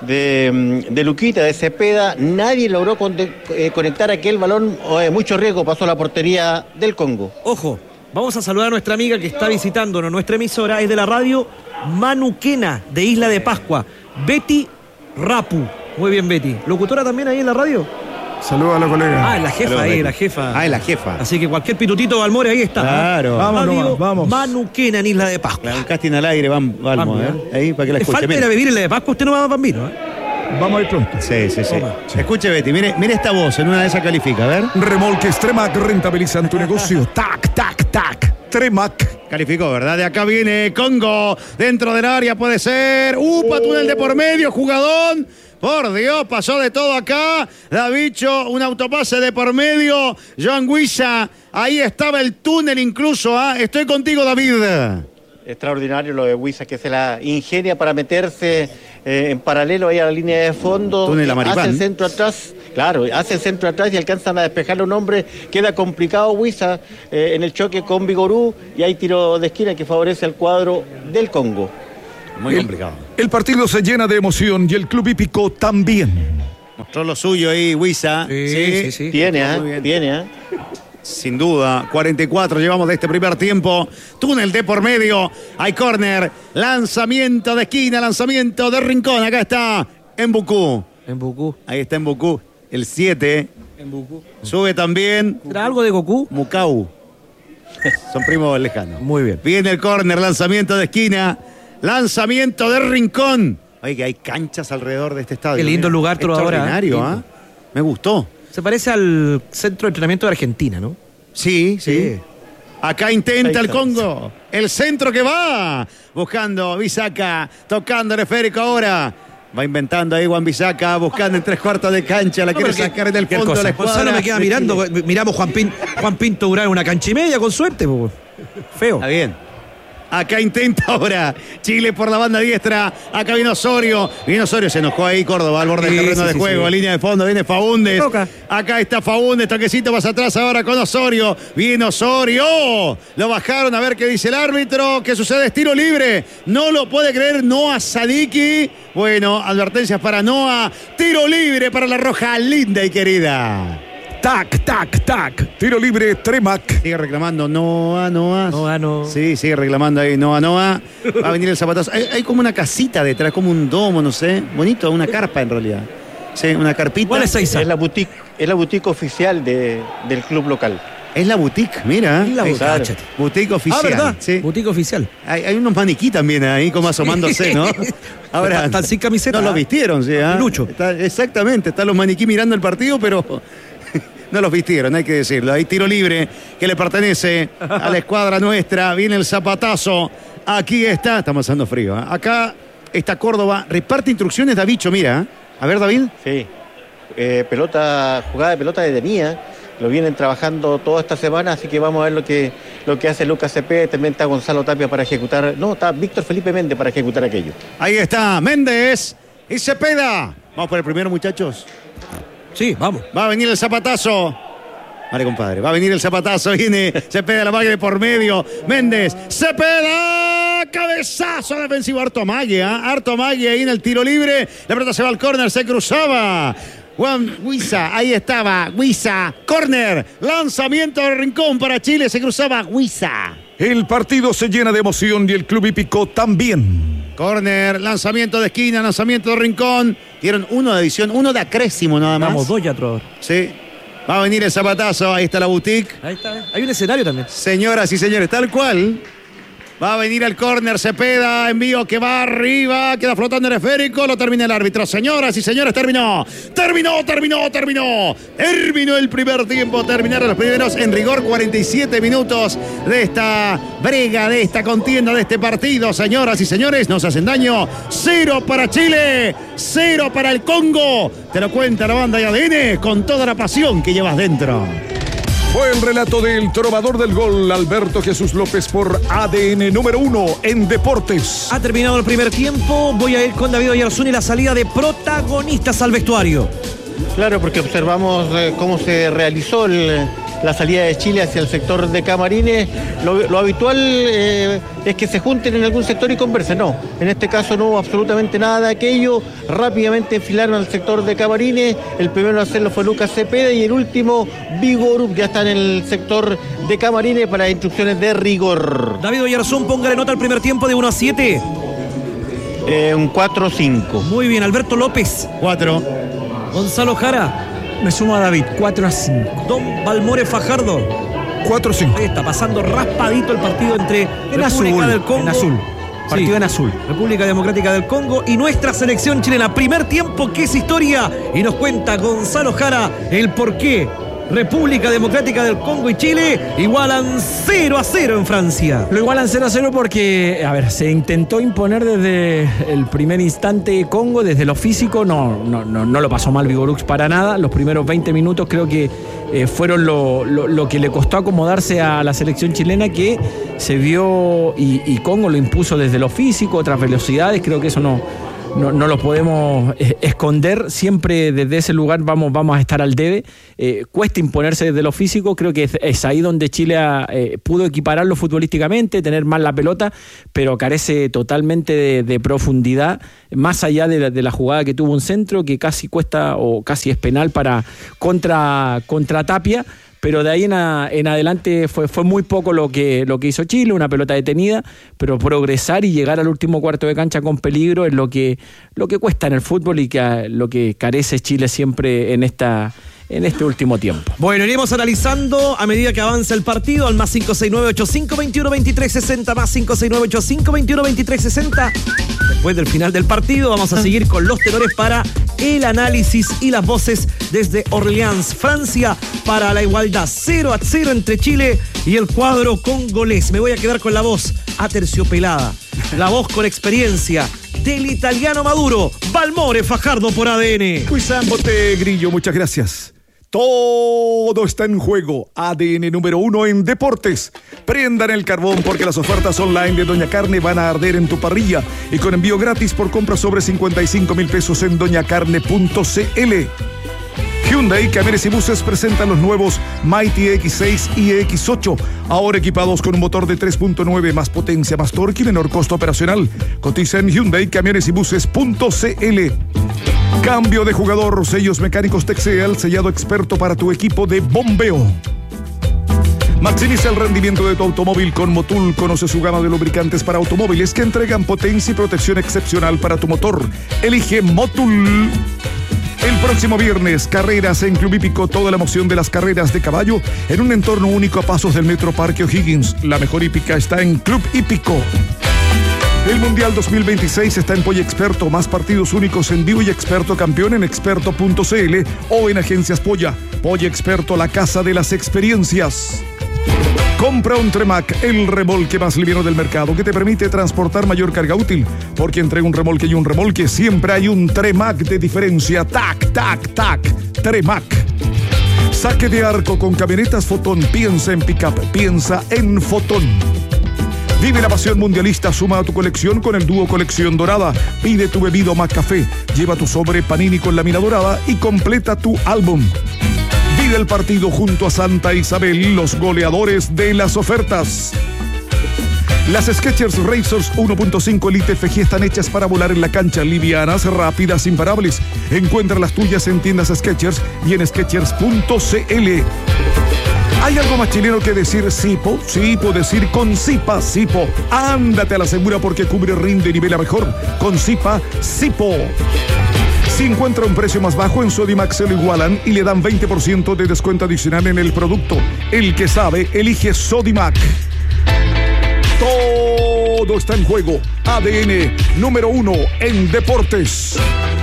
de, de Luquita, de Cepeda, nadie logró con, de, eh, conectar aquel balón, eh, mucho riesgo pasó a la portería del Congo. Ojo, vamos a saludar a nuestra amiga que está visitándonos, nuestra emisora es de la radio Manuquena, de Isla de Pascua, Betty Rapu. Muy bien, Betty. ¿Locutora también ahí en la radio? Saludos a la colega. Ah, la jefa Saludos, ahí, Betty. la jefa. Ah, es la jefa. Así que cualquier pitutito Balmore ahí está. Claro. ¿ah? Vamos Radio nomás, vamos. Manuquena en Isla de Pascua. Claro, un casting al aire, van, Balmo, Vamos, ¿eh? Ahí para que la Le escuche. falta mire. ir a vivir en Isla de Pascua, usted no va a Bambino, ¿eh? Vamos a ir pronto. Sí, sí, sí. Toma. Escuche, Betty, mire, mire esta voz, en una de esas califica, a ver. Remolques Tremac rentabilizan tu negocio. Tac, tac, tac. Tremac. Calificó, ¿verdad? De acá viene Congo, dentro del área puede ser. ¡Upa! Túnel de por medio, jugadón. Por Dios, pasó de todo acá. Davicho, un autopase de por medio. Joan Guisa, ahí estaba el túnel incluso. ¿ah? Estoy contigo, David. Extraordinario lo de Huiza, que se la ingenia para meterse eh, en paralelo ahí a la línea de fondo. Túnel a Maripán. Hace el centro atrás, claro, hace el centro atrás y alcanzan a despejarle un hombre. Queda complicado Huiza eh, en el choque con Vigorú y hay tiro de esquina que favorece al cuadro del Congo. Muy el, complicado. El partido se llena de emoción y el club hípico también. Mostró lo suyo ahí, Huiza. Sí, sí, sí. Tiene, Muy ¿eh? bien. Tiene, ¿eh? Sin duda, cuarenta y cuatro llevamos de este primer tiempo. Túnel de por medio. Hay córner. Lanzamiento de esquina, lanzamiento de rincón. Acá está Mbuku. En Bucú. Ahí está Mbuku. El siete. En Bucú. Sube también ¿Será algo de Goku? Mukau. Son primos lejanos. Muy bien. Viene el córner, lanzamiento de esquina. Lanzamiento de rincón. Oye, que hay canchas alrededor de este estadio. Qué lindo Mira, lugar, Trovadora, extraordinario, ¿eh? ¿ah? Lindo. Me gustó. Se parece al centro de entrenamiento de Argentina, ¿no? Sí, sí. Sí. Acá intenta Ahí el está. Congo. El centro que va. Buscando Bisaca. Tocando el esférico ahora. Va inventando ahí Juan Bisaca. Buscando en tres cuartos de cancha. La quiere pero qué- sacar en el qué fondo de cosa. la escuadra. Gonzalo me queda de mirando. Chile. Miramos Juan, Pin, Juan Pinto Durán una cancha y media con suerte. Po. Feo. Está bien. Acá intenta ahora Chile por la banda diestra. Acá viene Osorio. Viene Osorio, se enojó ahí Córdoba al borde Sí, del terreno sí, de sí, juego. sí. Línea de fondo, viene Faúndez. Toca. Acá está Faúndez, toquecito más atrás ahora con Osorio. Viene Osorio. Lo bajaron a ver qué dice el árbitro. ¿Qué sucede? Es tiro libre. No lo puede creer Noah Sadiki. Bueno, advertencias para Noah. Tiro libre para la roja linda y querida. Tac, tac, tac. Tiro libre Tremac. Sigue reclamando Noah, Noah. Noah, no. Sí, sigue reclamando ahí Noah, Noah. Va a venir el zapatazo. Hay, hay como una casita detrás, como un domo, no sé. Bonito, una carpa en realidad. Sí, una carpita. ¿Cuál es esa? Es la boutique, es la boutique oficial de, del club local. Es la boutique, mira. Es la Ahí boutique. está. Cáchate. Boutique oficial. Ah, ¿verdad? Sí. Boutique oficial. Hay, hay unos maniquí también ahí, como asomándose, ¿no? Están- están sin camiseta, No los ¿ah? vistieron, sí. ¿ah? Lucho. Está- exactamente, están los maniquí mirando el partido, pero no los vistieron, hay que decirlo. Hay tiro libre que le pertenece a la escuadra nuestra. Viene el zapatazo. Aquí está. Estamos pasando frío. ¿eh? Acá está Córdoba. Reparte instrucciones Davicho, mira. ¿eh? A ver, David. Sí. Eh, pelota, jugada de pelota de Denía. Lo vienen trabajando toda esta semana, así que vamos a ver lo que, lo que hace Lucas Cepeda. También está Gonzalo Tapia para ejecutar. No, está Víctor Felipe Méndez para ejecutar aquello. Ahí está Méndez y Cepeda. Vamos por el primero, muchachos. Sí, vamos. Va a venir el zapatazo. Vale, compadre. Va a venir el zapatazo. Viene Cepeda, la magia de por medio. Méndez. Cepeda. Cabezazo defensivo. Harto Mague. ¿eh? Harto Mague ahí en el tiro libre. La pelota se va al córner. Se cruzaba. Juan Huiza. Ahí estaba. Huiza. Córner. Lanzamiento de rincón para Chile. Se cruzaba Huiza. El partido se llena de emoción y el club hípico también. Córner. Lanzamiento de esquina. Lanzamiento de rincón. Dieron uno de adición. Uno de acrésimo nada más. Vamos, dos ya, Trovador. Sí. Va a venir el zapatazo. Ahí está la boutique. Ahí está. Hay un escenario también. Señoras y señores, tal cual. Va a venir el córner, Cepeda, envío que va arriba, queda flotando el esférico, lo termina el árbitro. Señoras y señores, terminó. Terminó, terminó, terminó. Terminó el primer tiempo, terminaron los primeros, en rigor, cuarenta y siete minutos de esta brega, de esta contienda, de este partido. Señoras y señores, nos hacen daño. Cero para Chile, cero para el Congo. Te lo cuenta la banda de A D N con toda la pasión que llevas dentro. Fue el relato del trovador del gol, Alberto Jesús López, por A D N número uno en Deportes. Ha terminado el primer tiempo. Voy a ir con David Oyarzún y la salida de protagonistas al vestuario. Claro, porque observamos eh, cómo se realizó el, la salida de Chile hacia el sector de Camarines. Lo, lo habitual eh, es que se junten en algún sector y conversen. No, en este caso no hubo absolutamente nada de aquello. Rápidamente enfilaron al sector de Camarines. El primero a hacerlo fue Lucas Cepeda y el último, Vigor, ya está en el sector de Camarines para instrucciones de rigor. David Oyarzún, póngale nota al primer tiempo de uno a siete. Eh, un cuatro cinco. Muy bien, Alberto López. Cuatro. Gonzalo Jara. Me sumo a David, cuatro a cinco. Don Balmore Fajardo. cuatro a cinco. Ahí está pasando raspadito el partido entre En República azul, del Congo. en azul. Partido Sí. en azul. República Democrática del Congo y nuestra selección chilena. Primer tiempo que es historia y nos cuenta Gonzalo Jara el por qué República Democrática del Congo y Chile igualan cero a cero en Francia. Lo igualan cero a cero porque, a ver, se intentó imponer desde el primer instante Congo, desde lo físico, no, no, no, no lo pasó mal Vigorux para nada. Los primeros veinte minutos creo que eh, fueron lo, lo, lo que le costó acomodarse a la selección chilena, que se vio y, y Congo lo impuso desde lo físico, otras velocidades, creo que eso no... No, no lo podemos eh, esconder, siempre desde ese lugar vamos, vamos a estar al debe. Eh, cuesta imponerse desde lo físico, creo que es, es ahí donde Chile ha, eh, pudo equipararlo futbolísticamente, tener más la pelota, pero carece totalmente de, de profundidad, más allá de la, de la jugada que tuvo un centro, que casi cuesta o casi es penal para contra, contra Tapia. Pero de ahí en, a, en adelante fue, fue muy poco lo que, lo que hizo Chile, una pelota detenida, pero progresar y llegar al último cuarto de cancha con peligro es lo que, lo que cuesta en el fútbol y que, lo que carece Chile siempre en esta... en este último tiempo. Bueno, iremos analizando a medida que avanza el partido al más cinco seis nueve ocho cinco dos uno dos tres seis cero, más cinco seis nueve ocho cinco dos uno dos tres seis cero. Después del final del partido vamos a seguir con los tenores para el análisis y las voces desde Orleans, Francia, para la igualdad cero a cero entre Chile y el cuadro congolés. Me voy a quedar con la voz aterciopelada, la voz con experiencia del italiano maduro, Balmore Fajardo por A D N. Cuizambote, Grillo, muchas gracias. Todo está en juego. A D N número uno en deportes. Prendan el carbón porque las ofertas online de Doña Carne van a arder en tu parrilla y con envío gratis por compra sobre cincuenta y cinco mil pesos en doña carne punto c l. Hyundai, Camiones y Buses presentan los nuevos Mighty X seis y X ocho, ahora equipados con un motor de tres punto nueve, más potencia, más torque y menor costo operacional. Cotiza en Hyundai Camiones y Buses punto c l. Cambio de jugador, sellos mecánicos Texel, sellado experto para tu equipo de bombeo. Maximiza el rendimiento de tu automóvil con Motul. Conoce su gama de lubricantes para automóviles que entregan potencia y protección excepcional para tu motor. Elige Motul. El próximo viernes, carreras en Club Hípico, toda la emoción de las carreras de caballo en un entorno único a pasos del Metro Parque O'Higgins. La mejor hípica está en Club Hípico. El Mundial dos mil veintiséis está en Polla Experto, más partidos únicos en vivo y Experto Campeón en experto punto c l o en Agencias Polla. Polla Experto, la casa de las experiencias. Compra un Tremac, el remolque más liviano del mercado que te permite transportar mayor carga útil. Porque entre un remolque y un remolque siempre hay un Tremac de diferencia. Tac, tac, tac. Tremac. Saque de arco con camionetas Fotón. Piensa en pickup, piensa en Fotón. Vive la pasión mundialista, suma a tu colección con el dúo Colección Dorada. Pide tu bebido McCafé, lleva tu sobre Panini con lámina dorada y completa tu álbum. Vive el partido junto a Santa Isabel, los goleadores de las ofertas. Las Skechers Racers uno punto cinco Elite F G están hechas para volar en la cancha, livianas, rápidas, imparables. Encuentra las tuyas en tiendas Skechers y en skechers punto c l. ¿Hay algo más chileno que decir Sipo? Sipo, decir con Sipa, Sipo. Ándate a la segura porque cubre, rinde y nivela mejor. Con Sipa, Sipo. Si encuentra un precio más bajo en Sodimac se lo igualan y le dan veinte por ciento de descuento adicional en el producto. El que sabe, elige Sodimac. Todo está en juego. A D N número uno en deportes.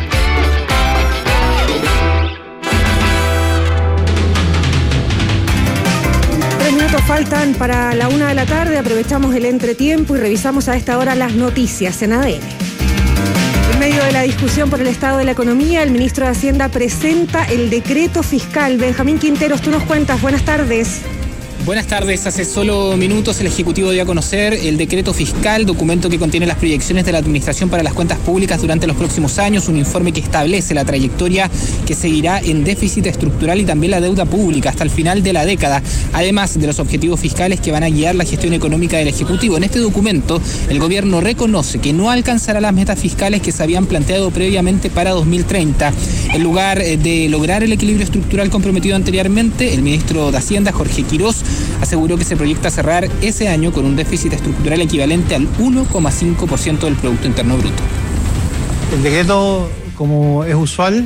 Minutos faltan para la una de la tarde, aprovechamos el entretiempo y revisamos a esta hora las noticias en A D N. En medio de la discusión por el estado de la economía, el ministro de Hacienda presenta el decreto fiscal. Benjamín Quinteros, tú nos cuentas, buenas tardes. Buenas tardes. Hace solo minutos el Ejecutivo dio a conocer el decreto fiscal, documento que contiene las proyecciones de la Administración para las Cuentas Públicas durante los próximos años, un informe que establece la trayectoria que seguirá en déficit estructural y también la deuda pública hasta el final de la década, además de los objetivos fiscales que van a guiar la gestión económica del Ejecutivo. En este documento, el Gobierno reconoce que no alcanzará las metas fiscales que se habían planteado previamente para dos mil treinta. En lugar de lograr el equilibrio estructural comprometido anteriormente, el ministro de Hacienda, Jorge Quirós, aseguró que se proyecta cerrar ese año con un déficit estructural equivalente al uno coma cinco por ciento del Producto Interno Bruto. El decreto, como es usual,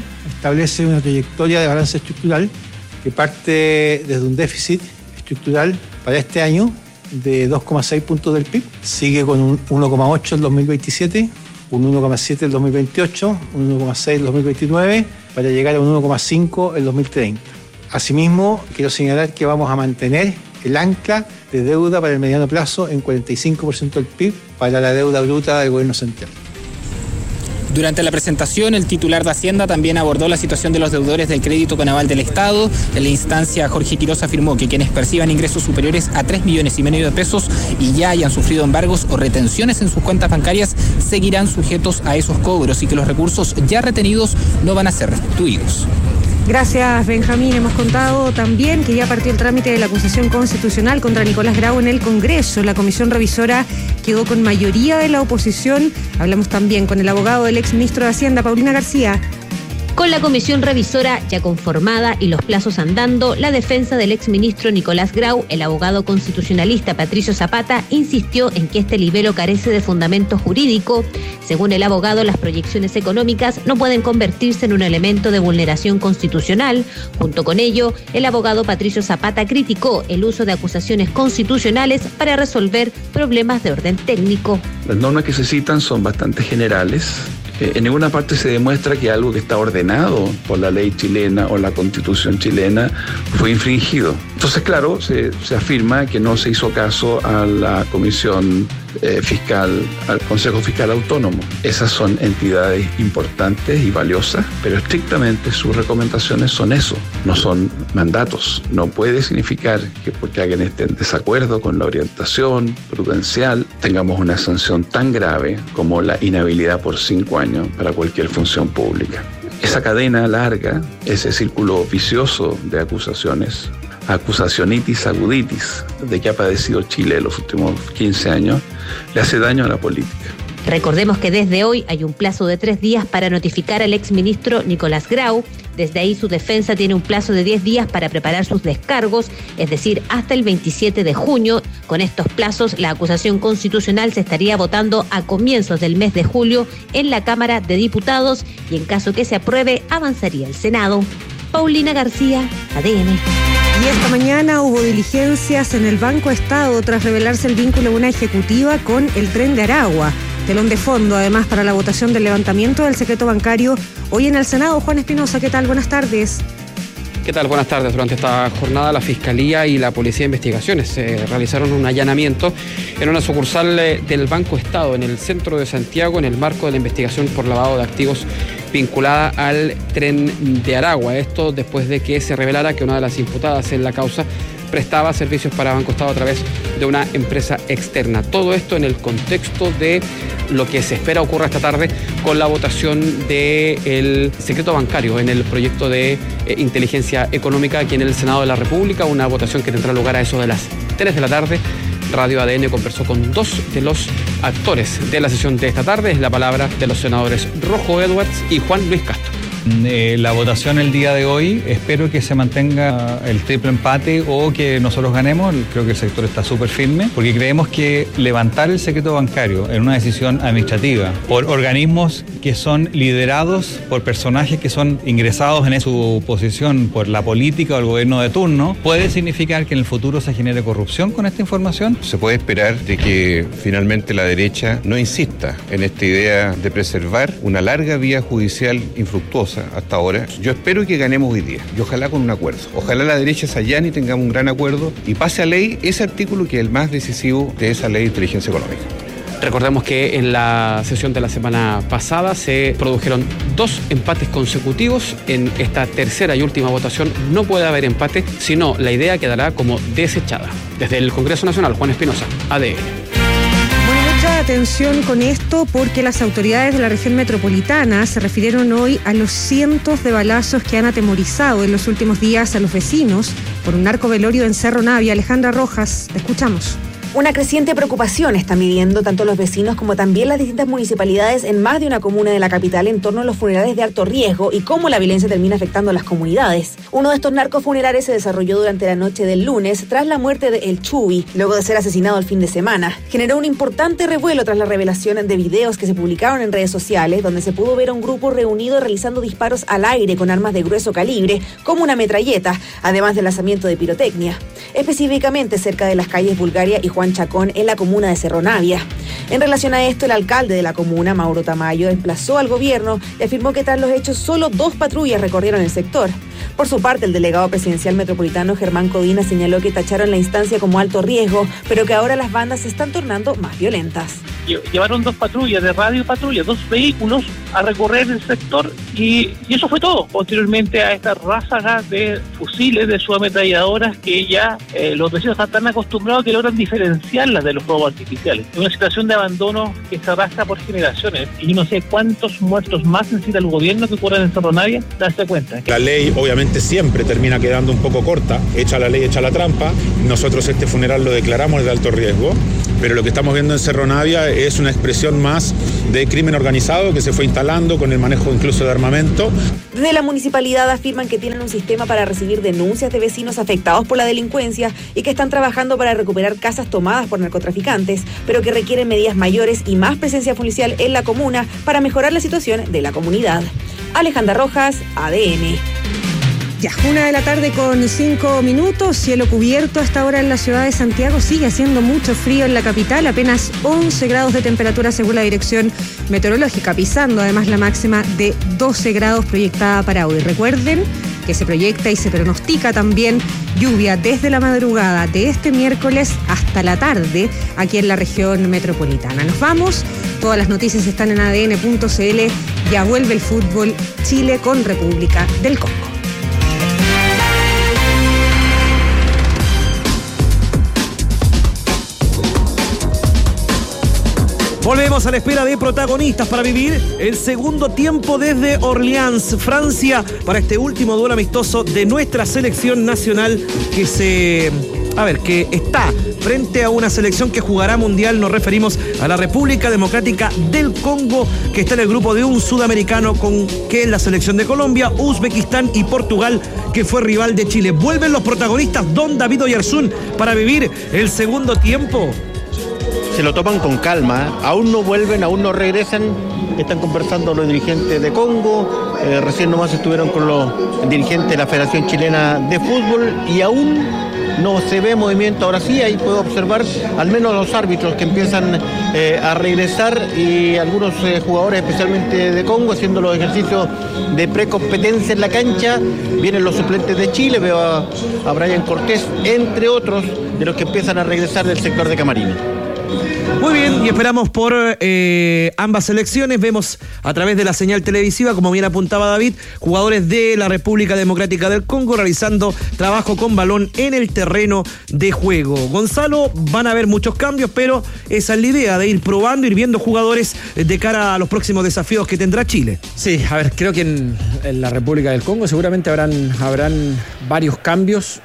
establece una trayectoria de balance estructural que parte desde un déficit estructural para este año de dos coma seis puntos del P I B, sigue con un uno coma ocho en dos mil veintisiete, un uno coma siete en dos mil veintiocho, un uno coma seis en dos mil veintinueve, para llegar a un uno coma cinco en dos mil treinta. Asimismo, quiero señalar que vamos a mantener el ancla de deuda para el mediano plazo en cuarenta y cinco por ciento del P I B para la deuda bruta del gobierno central. Durante la presentación, el titular de Hacienda también abordó la situación de los deudores del crédito con aval del Estado. En la instancia, Jorge Quiroz afirmó que quienes perciban ingresos superiores a tres millones y medio de pesos y ya hayan sufrido embargos o retenciones en sus cuentas bancarias seguirán sujetos a esos cobros y que los recursos ya retenidos no van a ser restituidos. Gracias, Benjamín. Hemos contado también que ya partió el trámite de la acusación constitucional contra Nicolás Grau en el Congreso. La comisión revisora quedó con mayoría de la oposición. Hablamos también con el abogado del exministro de Hacienda, Paulina García. Con la comisión revisora ya conformada y los plazos andando, la defensa del exministro Nicolás Grau, el abogado constitucionalista Patricio Zapata, insistió en que este libelo carece de fundamento jurídico. Según el abogado, las proyecciones económicas no pueden convertirse en un elemento de vulneración constitucional. Junto con ello, el abogado Patricio Zapata criticó el uso de acusaciones constitucionales para resolver problemas de orden técnico. Las normas que se citan son bastante generales. Eh, en ninguna parte se demuestra que algo que está ordenado por la ley chilena o la constitución chilena fue infringido. Entonces, claro, se, se afirma que no se hizo caso a la comisión eh, fiscal, al Consejo Fiscal Autónomo. Esas son entidades importantes y valiosas, pero estrictamente sus recomendaciones son eso, no son mandatos. No puede significar que porque alguien esté en desacuerdo con la orientación prudencial tengamos una sanción tan grave como la inhabilidad por cinco años para cualquier función pública. Esa cadena larga, ese círculo vicioso de acusaciones, acusacionitis aguditis de que ha padecido Chile en los últimos quince años, le hace daño a la política. Recordemos que desde hoy hay un plazo de tres días para notificar al exministro Nicolás Grau. Desde ahí su defensa tiene un plazo de diez días para preparar sus descargos, es decir, hasta el veintisiete de junio. Con estos plazos, la acusación constitucional se estaría votando a comienzos del mes de julio en la Cámara de Diputados y en caso que se apruebe, avanzaría el Senado. Paulina García, A D N. Y esta mañana hubo diligencias en el Banco Estado tras revelarse el vínculo de una ejecutiva con el Tren de Aragua. Telón de fondo, además, para la votación del levantamiento del secreto bancario hoy en el Senado. Juan Espinosa, ¿qué tal? Buenas tardes. ¿Qué tal? Buenas tardes. Durante esta jornada, la Fiscalía y la Policía de Investigaciones eh, realizaron un allanamiento en una sucursal eh, del Banco Estado en el centro de Santiago en el marco de la investigación por lavado de activos vinculada al Tren de Aragua. Esto después de que se revelara que una de las imputadas en la causa prestaba servicios para Banco Estado a través de una empresa externa. Todo esto en el contexto de lo que se espera ocurra esta tarde con la votación del secreto bancario en el proyecto de eh, inteligencia económica aquí en el Senado de la República, una votación que tendrá lugar a eso de las tres de la tarde. Radio A D N conversó con dos de los actores de la sesión de esta tarde. Es la palabra de los senadores Rojo Edwards y Juan Luis Castro. Eh, la votación el día de hoy, espero que se mantenga el triple empate o que nosotros ganemos. Creo que el sector está súper firme porque creemos que levantar el secreto bancario en una decisión administrativa por organismos que son liderados por personajes que son ingresados en su posición por la política o el gobierno de turno puede significar que en el futuro se genere corrupción con esta información. Se puede esperar de que finalmente la derecha no insista en esta idea de preservar una larga vía judicial infructuosa hasta ahora. Yo espero que ganemos hoy día y ojalá con un acuerdo. Ojalá la derecha se allane y tengamos un gran acuerdo y pase a ley ese artículo que es el más decisivo de esa ley de inteligencia económica. Recordemos que en la sesión de la semana pasada se produjeron dos empates consecutivos. En esta tercera y última votación no puede haber empate, sino la idea quedará como desechada. Desde el Congreso Nacional, Juan Espinosa, A D N. Mucha atención con esto porque las autoridades de la región metropolitana se refirieron hoy a los cientos de balazos que han atemorizado en los últimos días a los vecinos por un narcovelorio en Cerro Navia. Alejandra Rojas, te escuchamos. Una creciente preocupación están viviendo tanto los vecinos como también las distintas municipalidades en más de una comuna de la capital en torno a los funerales de alto riesgo y cómo la violencia termina afectando a las comunidades. Uno de estos narcofunerales se desarrolló durante la noche del lunes tras la muerte de El Chuy, luego de ser asesinado el fin de semana. Generó un importante revuelo tras la revelación de videos que se publicaron en redes sociales, donde se pudo ver a un grupo reunido realizando disparos al aire con armas de grueso calibre, como una metralleta, además del lanzamiento de pirotecnia. Específicamente cerca de las calles Bulgaria y Juan Chacón en la comuna de Cerro Navia. En relación a esto, el alcalde de la comuna, Mauro Tamayo, emplazó al gobierno y afirmó que tras los hechos solo dos patrullas recorrieron el sector. Por su parte, el delegado presidencial metropolitano Germán Codina señaló que tacharon la instancia como alto riesgo, pero que ahora las bandas se están tornando más violentas. Llevaron dos patrullas de radio patrulla, dos vehículos a recorrer el sector y, y eso fue todo. Posteriormente a estas ráfagas de fusiles, de subametralladoras que ya eh, los vecinos están tan acostumbrados que logran diferenciarlas de los fuegos artificiales. Es una situación de abandono que se arrastra por generaciones y yo no sé cuántos muertos más necesita el gobierno que ocurran en Cerro Navia, darse cuenta. La ley obviamente siempre termina quedando un poco corta, echa la ley, echa la trampa. Nosotros este funeral lo declaramos de alto riesgo, pero lo que estamos viendo en Cerro Navia es una expresión más de crimen organizado que se fue instalando con el manejo incluso de armamento. Desde la municipalidad afirman que tienen un sistema para recibir denuncias de vecinos afectados por la delincuencia y que están trabajando para recuperar casas tomadas por narcotraficantes, pero que requieren medidas mayores y más presencia policial en la comuna para mejorar la situación de la comunidad. Alejandra Rojas, A D N. Ya, una de la tarde con cinco minutos, cielo cubierto hasta ahora en la ciudad de Santiago. Sigue haciendo mucho frío en la capital, apenas once grados de temperatura según la dirección meteorológica, pisando además la máxima de doce grados proyectada para hoy. Recuerden que se proyecta y se pronostica también lluvia desde la madrugada de este miércoles hasta la tarde aquí en la región metropolitana. Nos vamos, todas las noticias están en A D N punto C L. Ya vuelve el fútbol, Chile con República del Congo. Volvemos a la espera de protagonistas para vivir el segundo tiempo desde Orleans, Francia, para este último duelo amistoso de nuestra selección nacional que se... A ver, que está frente a una selección que jugará mundial. Nos referimos a la República Democrática del Congo, que está en el grupo de un sudamericano con que es la selección de Colombia, Uzbekistán y Portugal, que fue rival de Chile. Vuelven los protagonistas, don David Oyarzún, para vivir el segundo tiempo. Se lo toman con calma, aún no vuelven, aún no regresan, están conversando los dirigentes de Congo, eh, recién nomás estuvieron con los dirigentes de la Federación Chilena de Fútbol y aún no se ve movimiento. Ahora sí, ahí puedo observar al menos los árbitros que empiezan eh, a regresar y algunos eh, jugadores especialmente de Congo haciendo los ejercicios de precompetencia en la cancha. Vienen los suplentes de Chile, veo a, a Brian Cortés, entre otros de los que empiezan a regresar del sector de Camarines. Muy bien, y esperamos por eh, ambas selecciones. Vemos a través de la señal televisiva, como bien apuntaba David, jugadores de la República Democrática del Congo realizando trabajo con balón en el terreno de juego. Gonzalo, van a haber muchos cambios, pero esa es la idea, de ir probando, ir viendo jugadores de cara a los próximos desafíos que tendrá Chile. Sí, a ver, creo que en, en la República del Congo seguramente habrán, habrán varios cambios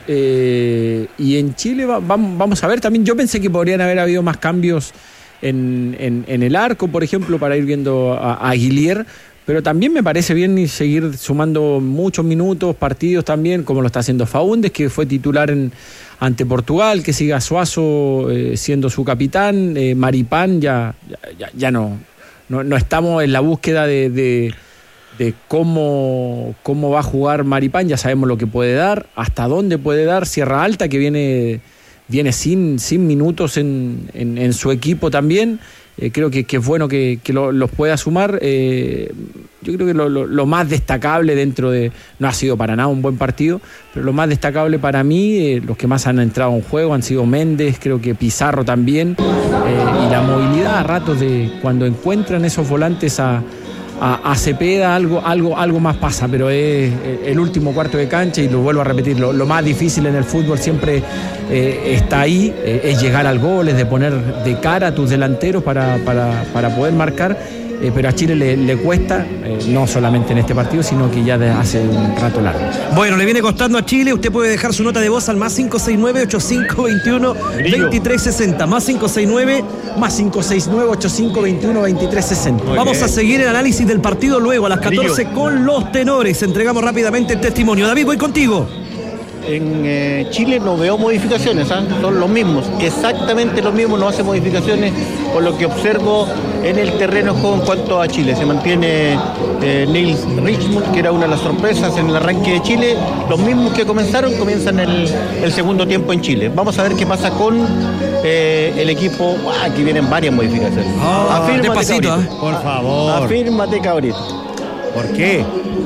eh, y en Chile va, vamos, vamos a ver también. Yo pensé que podrían haber habido más cambios En, en, en el arco, por ejemplo, para ir viendo a, a Aguilier, pero también me parece bien seguir sumando muchos minutos, partidos también, como lo está haciendo Faúndez, que fue titular en, ante Portugal, que siga Suazo eh, siendo su capitán, eh, Maripán, ya, ya, ya no, no, no estamos en la búsqueda de, de, de cómo, cómo va a jugar Maripán, ya sabemos lo que puede dar, hasta dónde puede dar. Sierra Alta, que viene... viene sin, sin minutos en, en, en su equipo también. Eh, creo que, que es bueno que, que lo, los pueda sumar. Eh, yo creo que lo, lo, lo más destacable dentro de... No ha sido para nada un buen partido, pero lo más destacable para mí, eh, los que más han entrado en juego han sido Méndez, creo que Pizarro también, eh, y la movilidad a ratos de cuando encuentran esos volantes a... A, a Cepeda algo, algo, algo más pasa, pero es el último cuarto de cancha y lo vuelvo a repetir, lo, lo más difícil en el fútbol siempre eh, está ahí, eh, es llegar al gol, es de poner de cara a tus delanteros para, para, para poder marcar eh, pero a Chile le, le cuesta, eh, no solamente en este partido, sino que ya desde hace un rato largo. Bueno, le viene costando a Chile. Usted puede dejar su nota de voz al más cinco seis nueve, ocho cinco dos uno, dos tres seis cero. Más cinco seis nueve. Más cinco seis nueve, ocho cinco dos uno, dos tres seis cero. Vamos bien a seguir el análisis del partido luego a las catorce Brillo. Con los tenores. Entregamos rápidamente el testimonio. David, voy contigo. En eh, Chile no veo modificaciones, ¿eh? Son los mismos, exactamente los mismos, no hace modificaciones por lo que observo en el terreno de juego en cuanto a Chile. Se mantiene eh, Nils Richmond, que era una de las sorpresas en el arranque de Chile. Los mismos que comenzaron, comienzan el, el segundo tiempo en Chile. Vamos a ver qué pasa con eh, el equipo. Ah, aquí vienen varias modificaciones. Ah, Afírmate, despacito, cabrito. ¿eh? Por favor. Afírmate, cabrito. ¿Por qué?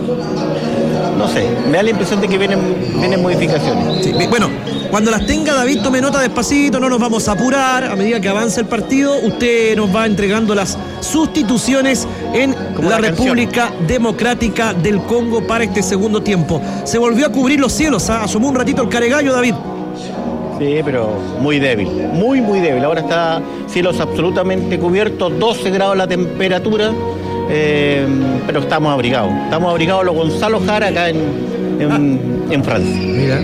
No sé, me da la impresión de que vienen, vienen modificaciones. Sí, bueno, cuando las tenga David, tome nota despacito, no nos vamos a apurar. A medida que avanza el partido, usted nos va entregando las sustituciones en la, la República Democrática del Congo para este segundo tiempo. Se volvió a cubrir los cielos, ¿ah? Asomó un ratito el caregallo, David. Sí, pero muy débil, muy, muy débil. Ahora está cielos absolutamente cubiertos, doce grados la temperatura. Eh, pero estamos abrigados. Estamos abrigados los Gonzalo Jara acá en, en, ah. en Francia. Mira.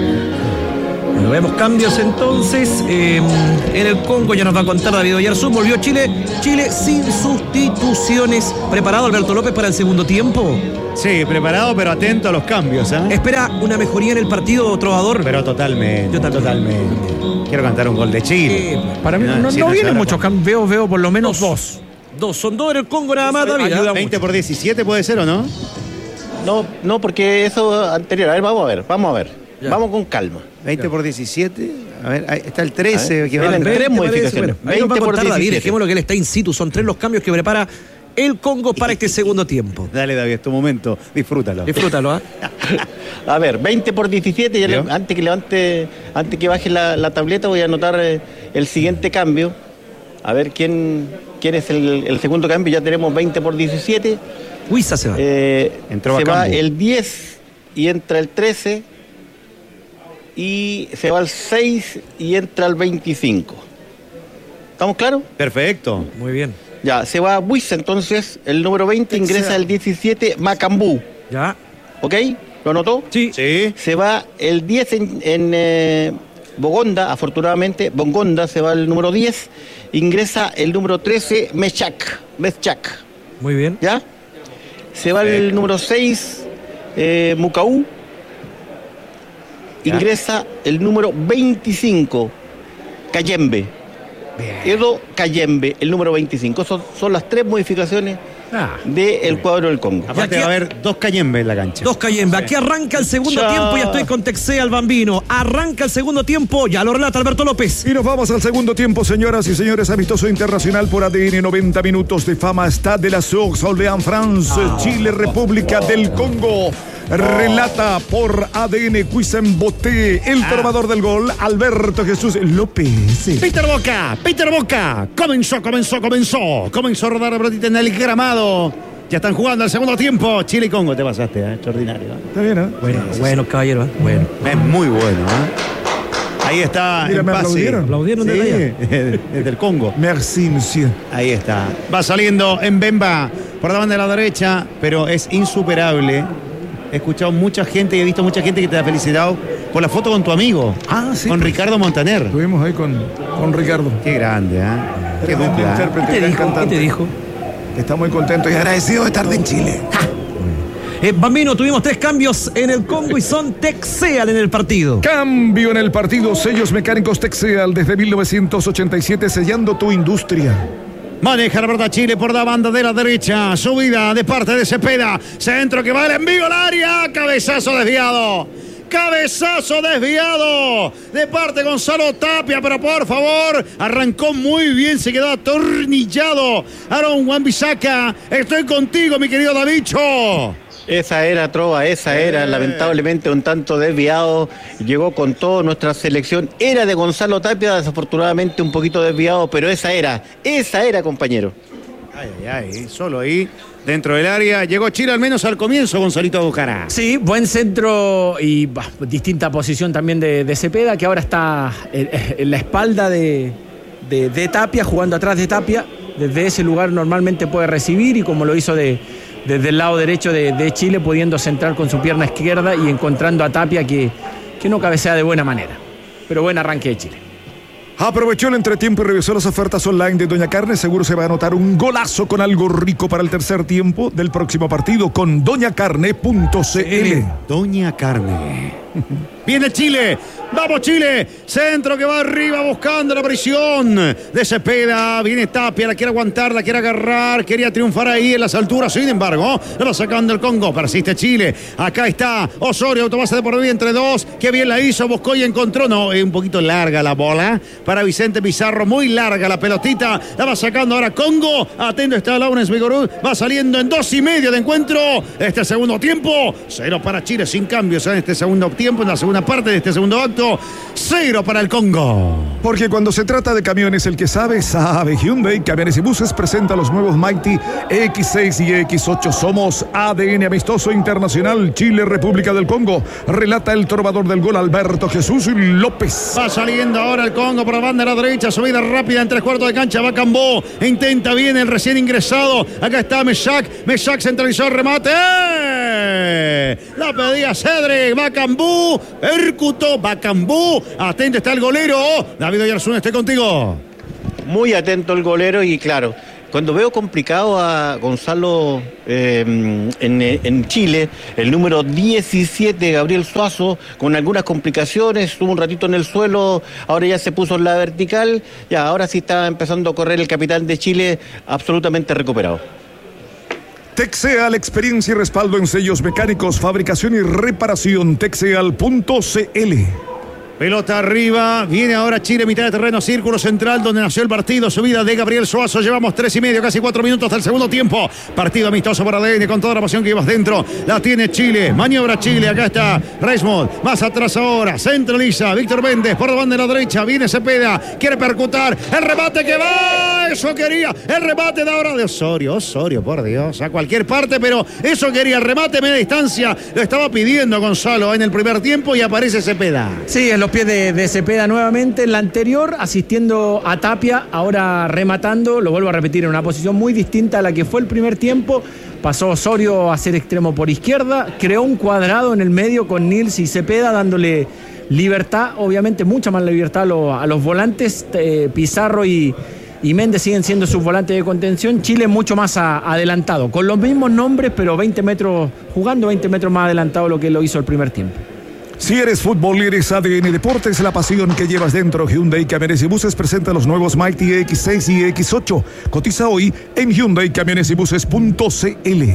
Bueno, vemos cambios entonces. Eh, en el Congo ya nos va a contar David Oyarzún. Volvió Chile. Chile sin sustituciones. ¿Preparado Alberto López para el segundo tiempo? Sí, preparado, pero atento a los cambios, ¿eh? ¿Espera una mejoría en el partido, Trovador? Pero totalmente. Yo también. Totalmente. Quiero cantar un gol de Chile. Eh, para mí no, no, no vienen muchos cambios. Veo, veo por lo menos dos. dos. Dos, son dos en el Congo nada más, David. veinte por diecisiete puede ser, ¿o no? No, no, porque eso anterior. A ver, vamos a ver, vamos a ver. Ya. Vamos con calma. veinte por diecisiete. A ver, ahí está el trece. Ver, que va tres modificaciones. Ahí nos va a contar David, dejémoslo que él está in situ. Son tres los cambios que prepara el Congo para este segundo tiempo. Dale, David, es tu momento. Disfrútalo. Disfrútalo, ¿ah? ¿eh? A ver, veinte por diecisiete. Ya le, antes que levante, antes que baje la, la tableta, voy a anotar eh, el siguiente cambio. A ver quién, quién es el, el segundo cambio. Ya tenemos veinte por diecisiete. Huiza se va. Eh, Entró se va el diez y entra el trece. Y se va el seis y entra el veinticinco. ¿Estamos claros? Perfecto. Muy bien. Ya, se va Huiza entonces. El número veinte ingresa el diecisiete, Macambú. Ya. ¿Ok? ¿Lo anotó? Sí. Sí. Se va el diez en... en eh, Bogonda, afortunadamente, Bongonda se va el número diez, ingresa el número trece, Mechak, Mechak. Muy bien. ¿Ya? Se va el número seis, eh, Mucaú, ingresa el número veinticinco, Cayembe. Bien. Edo Cayembe, el número veinticinco. Son, son las tres modificaciones ah, del cuadro del Congo. Aparte aquí va a haber dos Cayembe en la cancha. Dos Cayembe. Sí. Aquí arranca el segundo Chao. tiempo. Ya estoy con Texea al Bambino. Arranca el segundo tiempo. Ya lo relata Alberto López. Y nos vamos al segundo tiempo, señoras y señores. Amistoso internacional por A D N. noventa minutos de fama. Stade de la Source, Orléans, France. Oh, Chile, República oh, del Congo. Relata por A D N Cuisen Boté, el ah. trovador del gol, Alberto Jesús López. Peter Boca, Peter Boca. Comenzó, comenzó, comenzó. Comenzó a rodar la pelotita en el gramado. Ya están jugando el segundo tiempo. Chile y Congo, te pasaste, ¿eh? Extraordinario. ¿eh? Está bien, ¿eh? Bueno, sí, bueno, sí. caballero, ¿eh? Bueno. Es muy bueno, ¿eh? Ahí está. Mira, me aplaudieron. Aplaudieron sí, desde, desde el Congo. Merci, monsieur. Ahí está. Va saliendo en Bemba por la banda de la derecha, pero es insuperable. He escuchado mucha gente y he visto mucha gente que te ha felicitado por la foto con tu amigo. Ah, sí. Con Ricardo Montaner. Estuvimos ahí con, con Ricardo. Qué grande, ¿eh? Qué dupla. ¿Qué te dijo? ¿Qué te dijo? Está muy contento y agradecido de estar en Chile. Eh, Bambino, tuvimos tres cambios en el Congo y son Texeal en el partido. Cambio en el partido. Sellos mecánicos Texeal desde mil novecientos ochenta y siete, sellando tu industria. Maneja la verdad Chile por la banda de la derecha. Subida de parte de Cepeda. Centro que va el envío al área. Cabezazo desviado. Cabezazo desviado de parte de Gonzalo Tapia, pero por favor, arrancó muy bien, se quedó atornillado Aaron Wan-Bissaka. Estoy contigo, mi querido Davicho. Esa era, Trova, esa era, eh. lamentablemente un tanto desviado, llegó con todo, nuestra selección era de Gonzalo Tapia, desafortunadamente un poquito desviado, pero esa era, esa era, compañero. Ay, ay, ay, solo ahí, dentro del área, llegó Chile al menos al comienzo, Gonzalito Bucara. Sí, buen centro y bah, distinta posición también de, de Cepeda, que ahora está en, en la espalda de, de, de Tapia, jugando atrás de Tapia. desde ese lugar normalmente puede recibir y como lo hizo de, desde el lado derecho de, de Chile, pudiendo centrar con su pierna izquierda y encontrando a Tapia que, que no cabecea de buena manera. Pero buen arranque de Chile. Aprovechó el entretiempo y revisó las ofertas online de Doña Carne. Seguro se va a anotar un golazo con algo rico para el tercer tiempo del próximo partido con doña carne punto c l. Doña Carne. Viene Chile. Vamos Chile. Centro que va arriba buscando la presión de Cepeda. Viene Tapia. La quiere aguantar, la quiere agarrar. Quería triunfar ahí en las alturas. Sin embargo, la va sacando el Congo. Persiste Chile. Acá está Osorio. Autobase de por vida entre dos. Qué bien la hizo. Buscó y encontró. No, es un poquito larga la bola para Vicente Pizarro. Muy larga la pelotita. La va sacando ahora Congo. Atento está Lawrence Vigorú. Va saliendo en dos y medio de encuentro. Este segundo tiempo. Cero para Chile. Sin cambios en este segundo tiempo. En la segunda parte de este segundo acto. Cero para el Congo. Porque cuando se trata de camiones, el que sabe, sabe. Hyundai Camiones y Buses presenta los nuevos Mighty X seis y X ocho. Somos A D N Amistoso Internacional Chile, República del Congo. Relata el trovador del gol Alberto Jesús López. Va saliendo ahora el Congo por la banda de la derecha. Subida rápida en tres cuartos de cancha. Va Cambó. Intenta bien el recién ingresado. Acá está Meshak. Meshak centralizó el remate. ¡Eh! La pedía Cedric. Va Cambú. Percutó. Va Cambú. Atento está el golero. David Oyarzún, estoy contigo. Muy atento el golero y claro, cuando veo complicado a Gonzalo eh, en, en Chile, el número diecisiete, Gabriel Suazo, con algunas complicaciones, estuvo un ratito en el suelo, ahora ya se puso en la vertical, ya ahora sí está empezando a correr el capitán de Chile, absolutamente recuperado. Texeal, experiencia y respaldo en sellos mecánicos, fabricación y reparación. Texeal punto c l. Pelota arriba, viene ahora Chile, mitad de terreno, círculo central donde nació el partido, subida de Gabriel Suazo, llevamos tres y medio, casi cuatro minutos del segundo tiempo, partido amistoso para A D N con toda la pasión que llevas dentro, la tiene Chile, maniobra Chile, acá está Reismond, más atrás ahora, centraliza, Víctor Méndez por la banda de la derecha, viene Cepeda, quiere percutar, el remate que va, eso quería, el remate de ahora de Osorio, Osorio, por Dios, a cualquier parte, pero eso quería, el remate media distancia, lo estaba pidiendo Gonzalo en el primer tiempo y aparece Cepeda. Sí, en los pies de, de Cepeda nuevamente, en la anterior asistiendo a Tapia, ahora rematando, lo vuelvo a repetir, en una posición muy distinta a la que fue el primer tiempo. Pasó Osorio a ser extremo por izquierda, creó un cuadrado en el medio con Nils y Cepeda dándole libertad, obviamente mucha más libertad a los, a los volantes. eh, Pizarro y, y Méndez siguen siendo sus volantes de contención. Chile mucho más a, adelantado, con los mismos nombres, pero veinte metros, jugando veinte metros más adelantado lo que lo hizo el primer tiempo. Si eres fútbol, eres A D N Deportes, la pasión que llevas dentro. Hyundai Camiones y Buses presenta los nuevos Mighty X seis y X ocho. Cotiza hoy en Hyundai Camiones y Buses punto c l.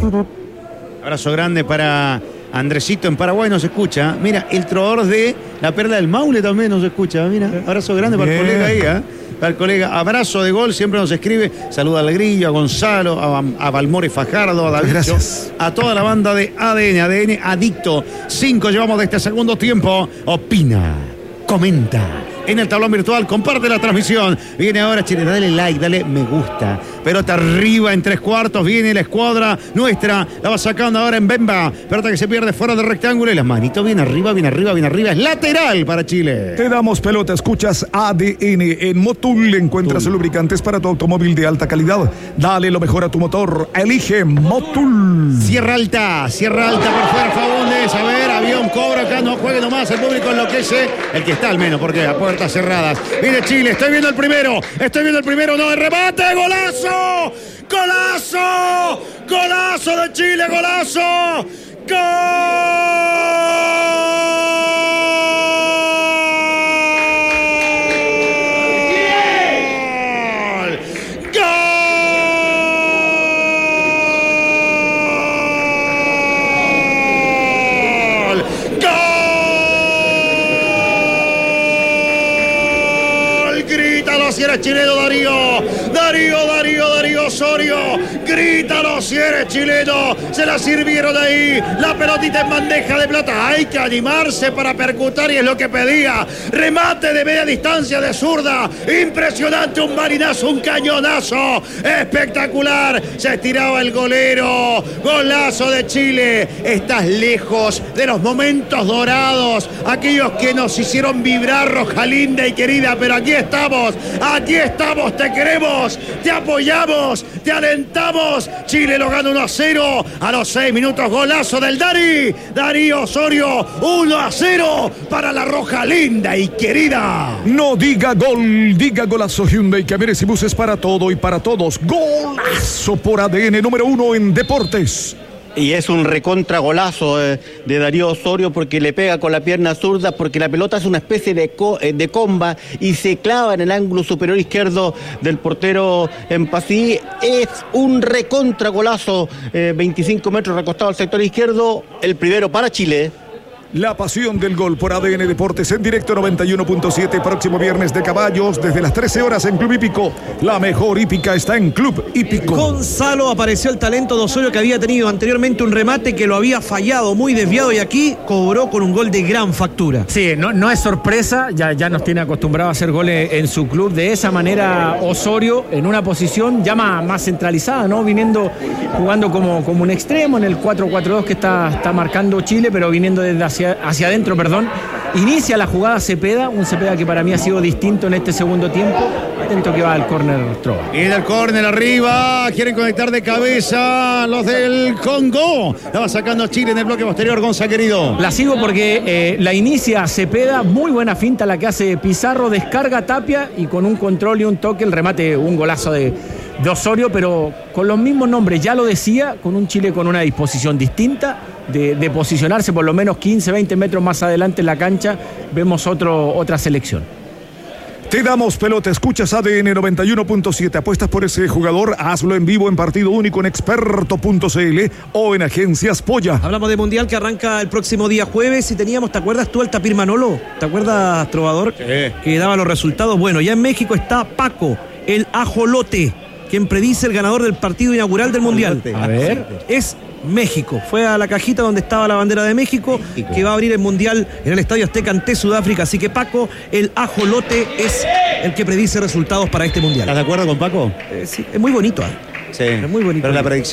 Abrazo grande para Andresito en Paraguay, nos escucha. Mira, el trovador de la Perla del Maule también nos escucha. Mira, abrazo grande para Bien. el colega ahí, ¿eh? Para el colega, abrazo de gol, siempre nos escribe. Saluda al Grillo, a Gonzalo, a, a Balmore Fajardo, a David, a toda la banda de A D N, A D N Adicto. Cinco llevamos de este segundo tiempo. Opina, comenta en el tablón virtual, comparte la transmisión. Viene ahora Chile, dale like, dale me gusta. Pelota arriba en tres cuartos, viene la escuadra nuestra, la va sacando ahora en Bemba. Pelota que se pierde fuera del rectángulo y las manitos bien arriba, bien arriba, bien arriba. Es lateral para Chile. Te damos pelota, escuchas A D N. En Motul encuentras Motul. lubricantes para tu automóvil de alta calidad. Dale lo mejor a tu motor, elige Motul. Sierra Alta, Sierra Alta por fuera, Fagundes. A ver, avión cobra acá, no juegue nomás, el público enloquece. El que está al menos, porque a puertas cerradas. Viene Chile, estoy viendo el primero, estoy viendo el primero, no, el remate, golazo. ¡Golazo! ¡Golazo de Chile! ¡Golazo! ¡Gol! Si eres chileno, Darío, Darío, Darío, Darío Osorio, grítalo si eres chileno, se la sirvieron ahí, la pelotita en bandeja de plata, hay que animarse para percutar y es lo que pedía, remate de media distancia de zurda, impresionante, un marinazo, un cañonazo, espectacular, se estiraba el golero, golazo de Chile, estás lejos de los momentos dorados, aquellos que nos hicieron vibrar, Roja linda y querida, pero aquí estamos, Aquí estamos, te queremos, te apoyamos, te alentamos. Chile lo gana uno a cero a los seis minutos, golazo del Dari. Darío Osorio, uno a cero para la Roja linda y querida. No diga gol, diga golazo Hyundai, que Camiones y Buses para todo y para todos. Golazo por A D N, número uno en deportes. Y es un recontra golazo eh, de Darío Osorio porque le pega con la pierna zurda, porque la pelota es una especie de, co eh, de comba y se clava en el ángulo superior izquierdo del portero Empasí. Es un recontra golazo, eh, veinticinco metros recostado al sector izquierdo, el primero para Chile. La pasión del gol por A D N Deportes en directo noventa y uno punto siete, próximo viernes de caballos desde las trece horas en Club Hípico. La mejor hípica está en Club Hípico. Gonzalo, apareció el talento de Osorio, que había tenido anteriormente un remate que lo había fallado, muy desviado, y aquí cobró con un gol de gran factura. Sí, no, no es sorpresa, ya, ya nos tiene acostumbrado a hacer goles en su club. De esa manera Osorio en una posición ya más, más centralizada, ¿no? Viniendo, jugando como, como un extremo en el cuatro cuatro dos que está, está marcando Chile, pero viniendo desde hacia hacia adentro, perdón. Inicia la jugada Cepeda, un Cepeda que para mí ha sido distinto en este segundo tiempo. Atento que va al córner Trova. Y del córner arriba, quieren conectar de cabeza los del Congo. La va sacando Chile en el bloque posterior, Gonza querido. La sigo porque eh, la inicia Cepeda, muy buena finta la que hace Pizarro, descarga Tapia y con un control y un toque, el remate, un golazo de, de Osorio, pero con los mismos nombres, ya lo decía, con un Chile con una disposición distinta. De, de posicionarse por lo menos quince, veinte metros más adelante en la cancha, vemos otro, otra selección. Te damos pelota, escuchas A D N noventa y uno punto siete, apuestas por ese jugador, hazlo en vivo en partido único en experto punto c l o en Agencias Polla. Hablamos de Mundial que arranca el próximo día jueves y teníamos, ¿te acuerdas tú el Tapir Manolo? ¿Te acuerdas, Trovador? Sí. Que daba los resultados. Bueno, ya en México está Paco, el ajolote, quien predice el ganador del partido inaugural del Mundial. A ver. Es México, fue a la cajita donde estaba la bandera de México, México, que va a abrir el Mundial en el Estadio Azteca ante Sudáfrica. Así que Paco, el ajolote, es el que predice resultados para este Mundial. ¿Estás de acuerdo con Paco? Eh, sí, es muy bonito. ¿eh? Sí, es muy bonito. Pero la predicción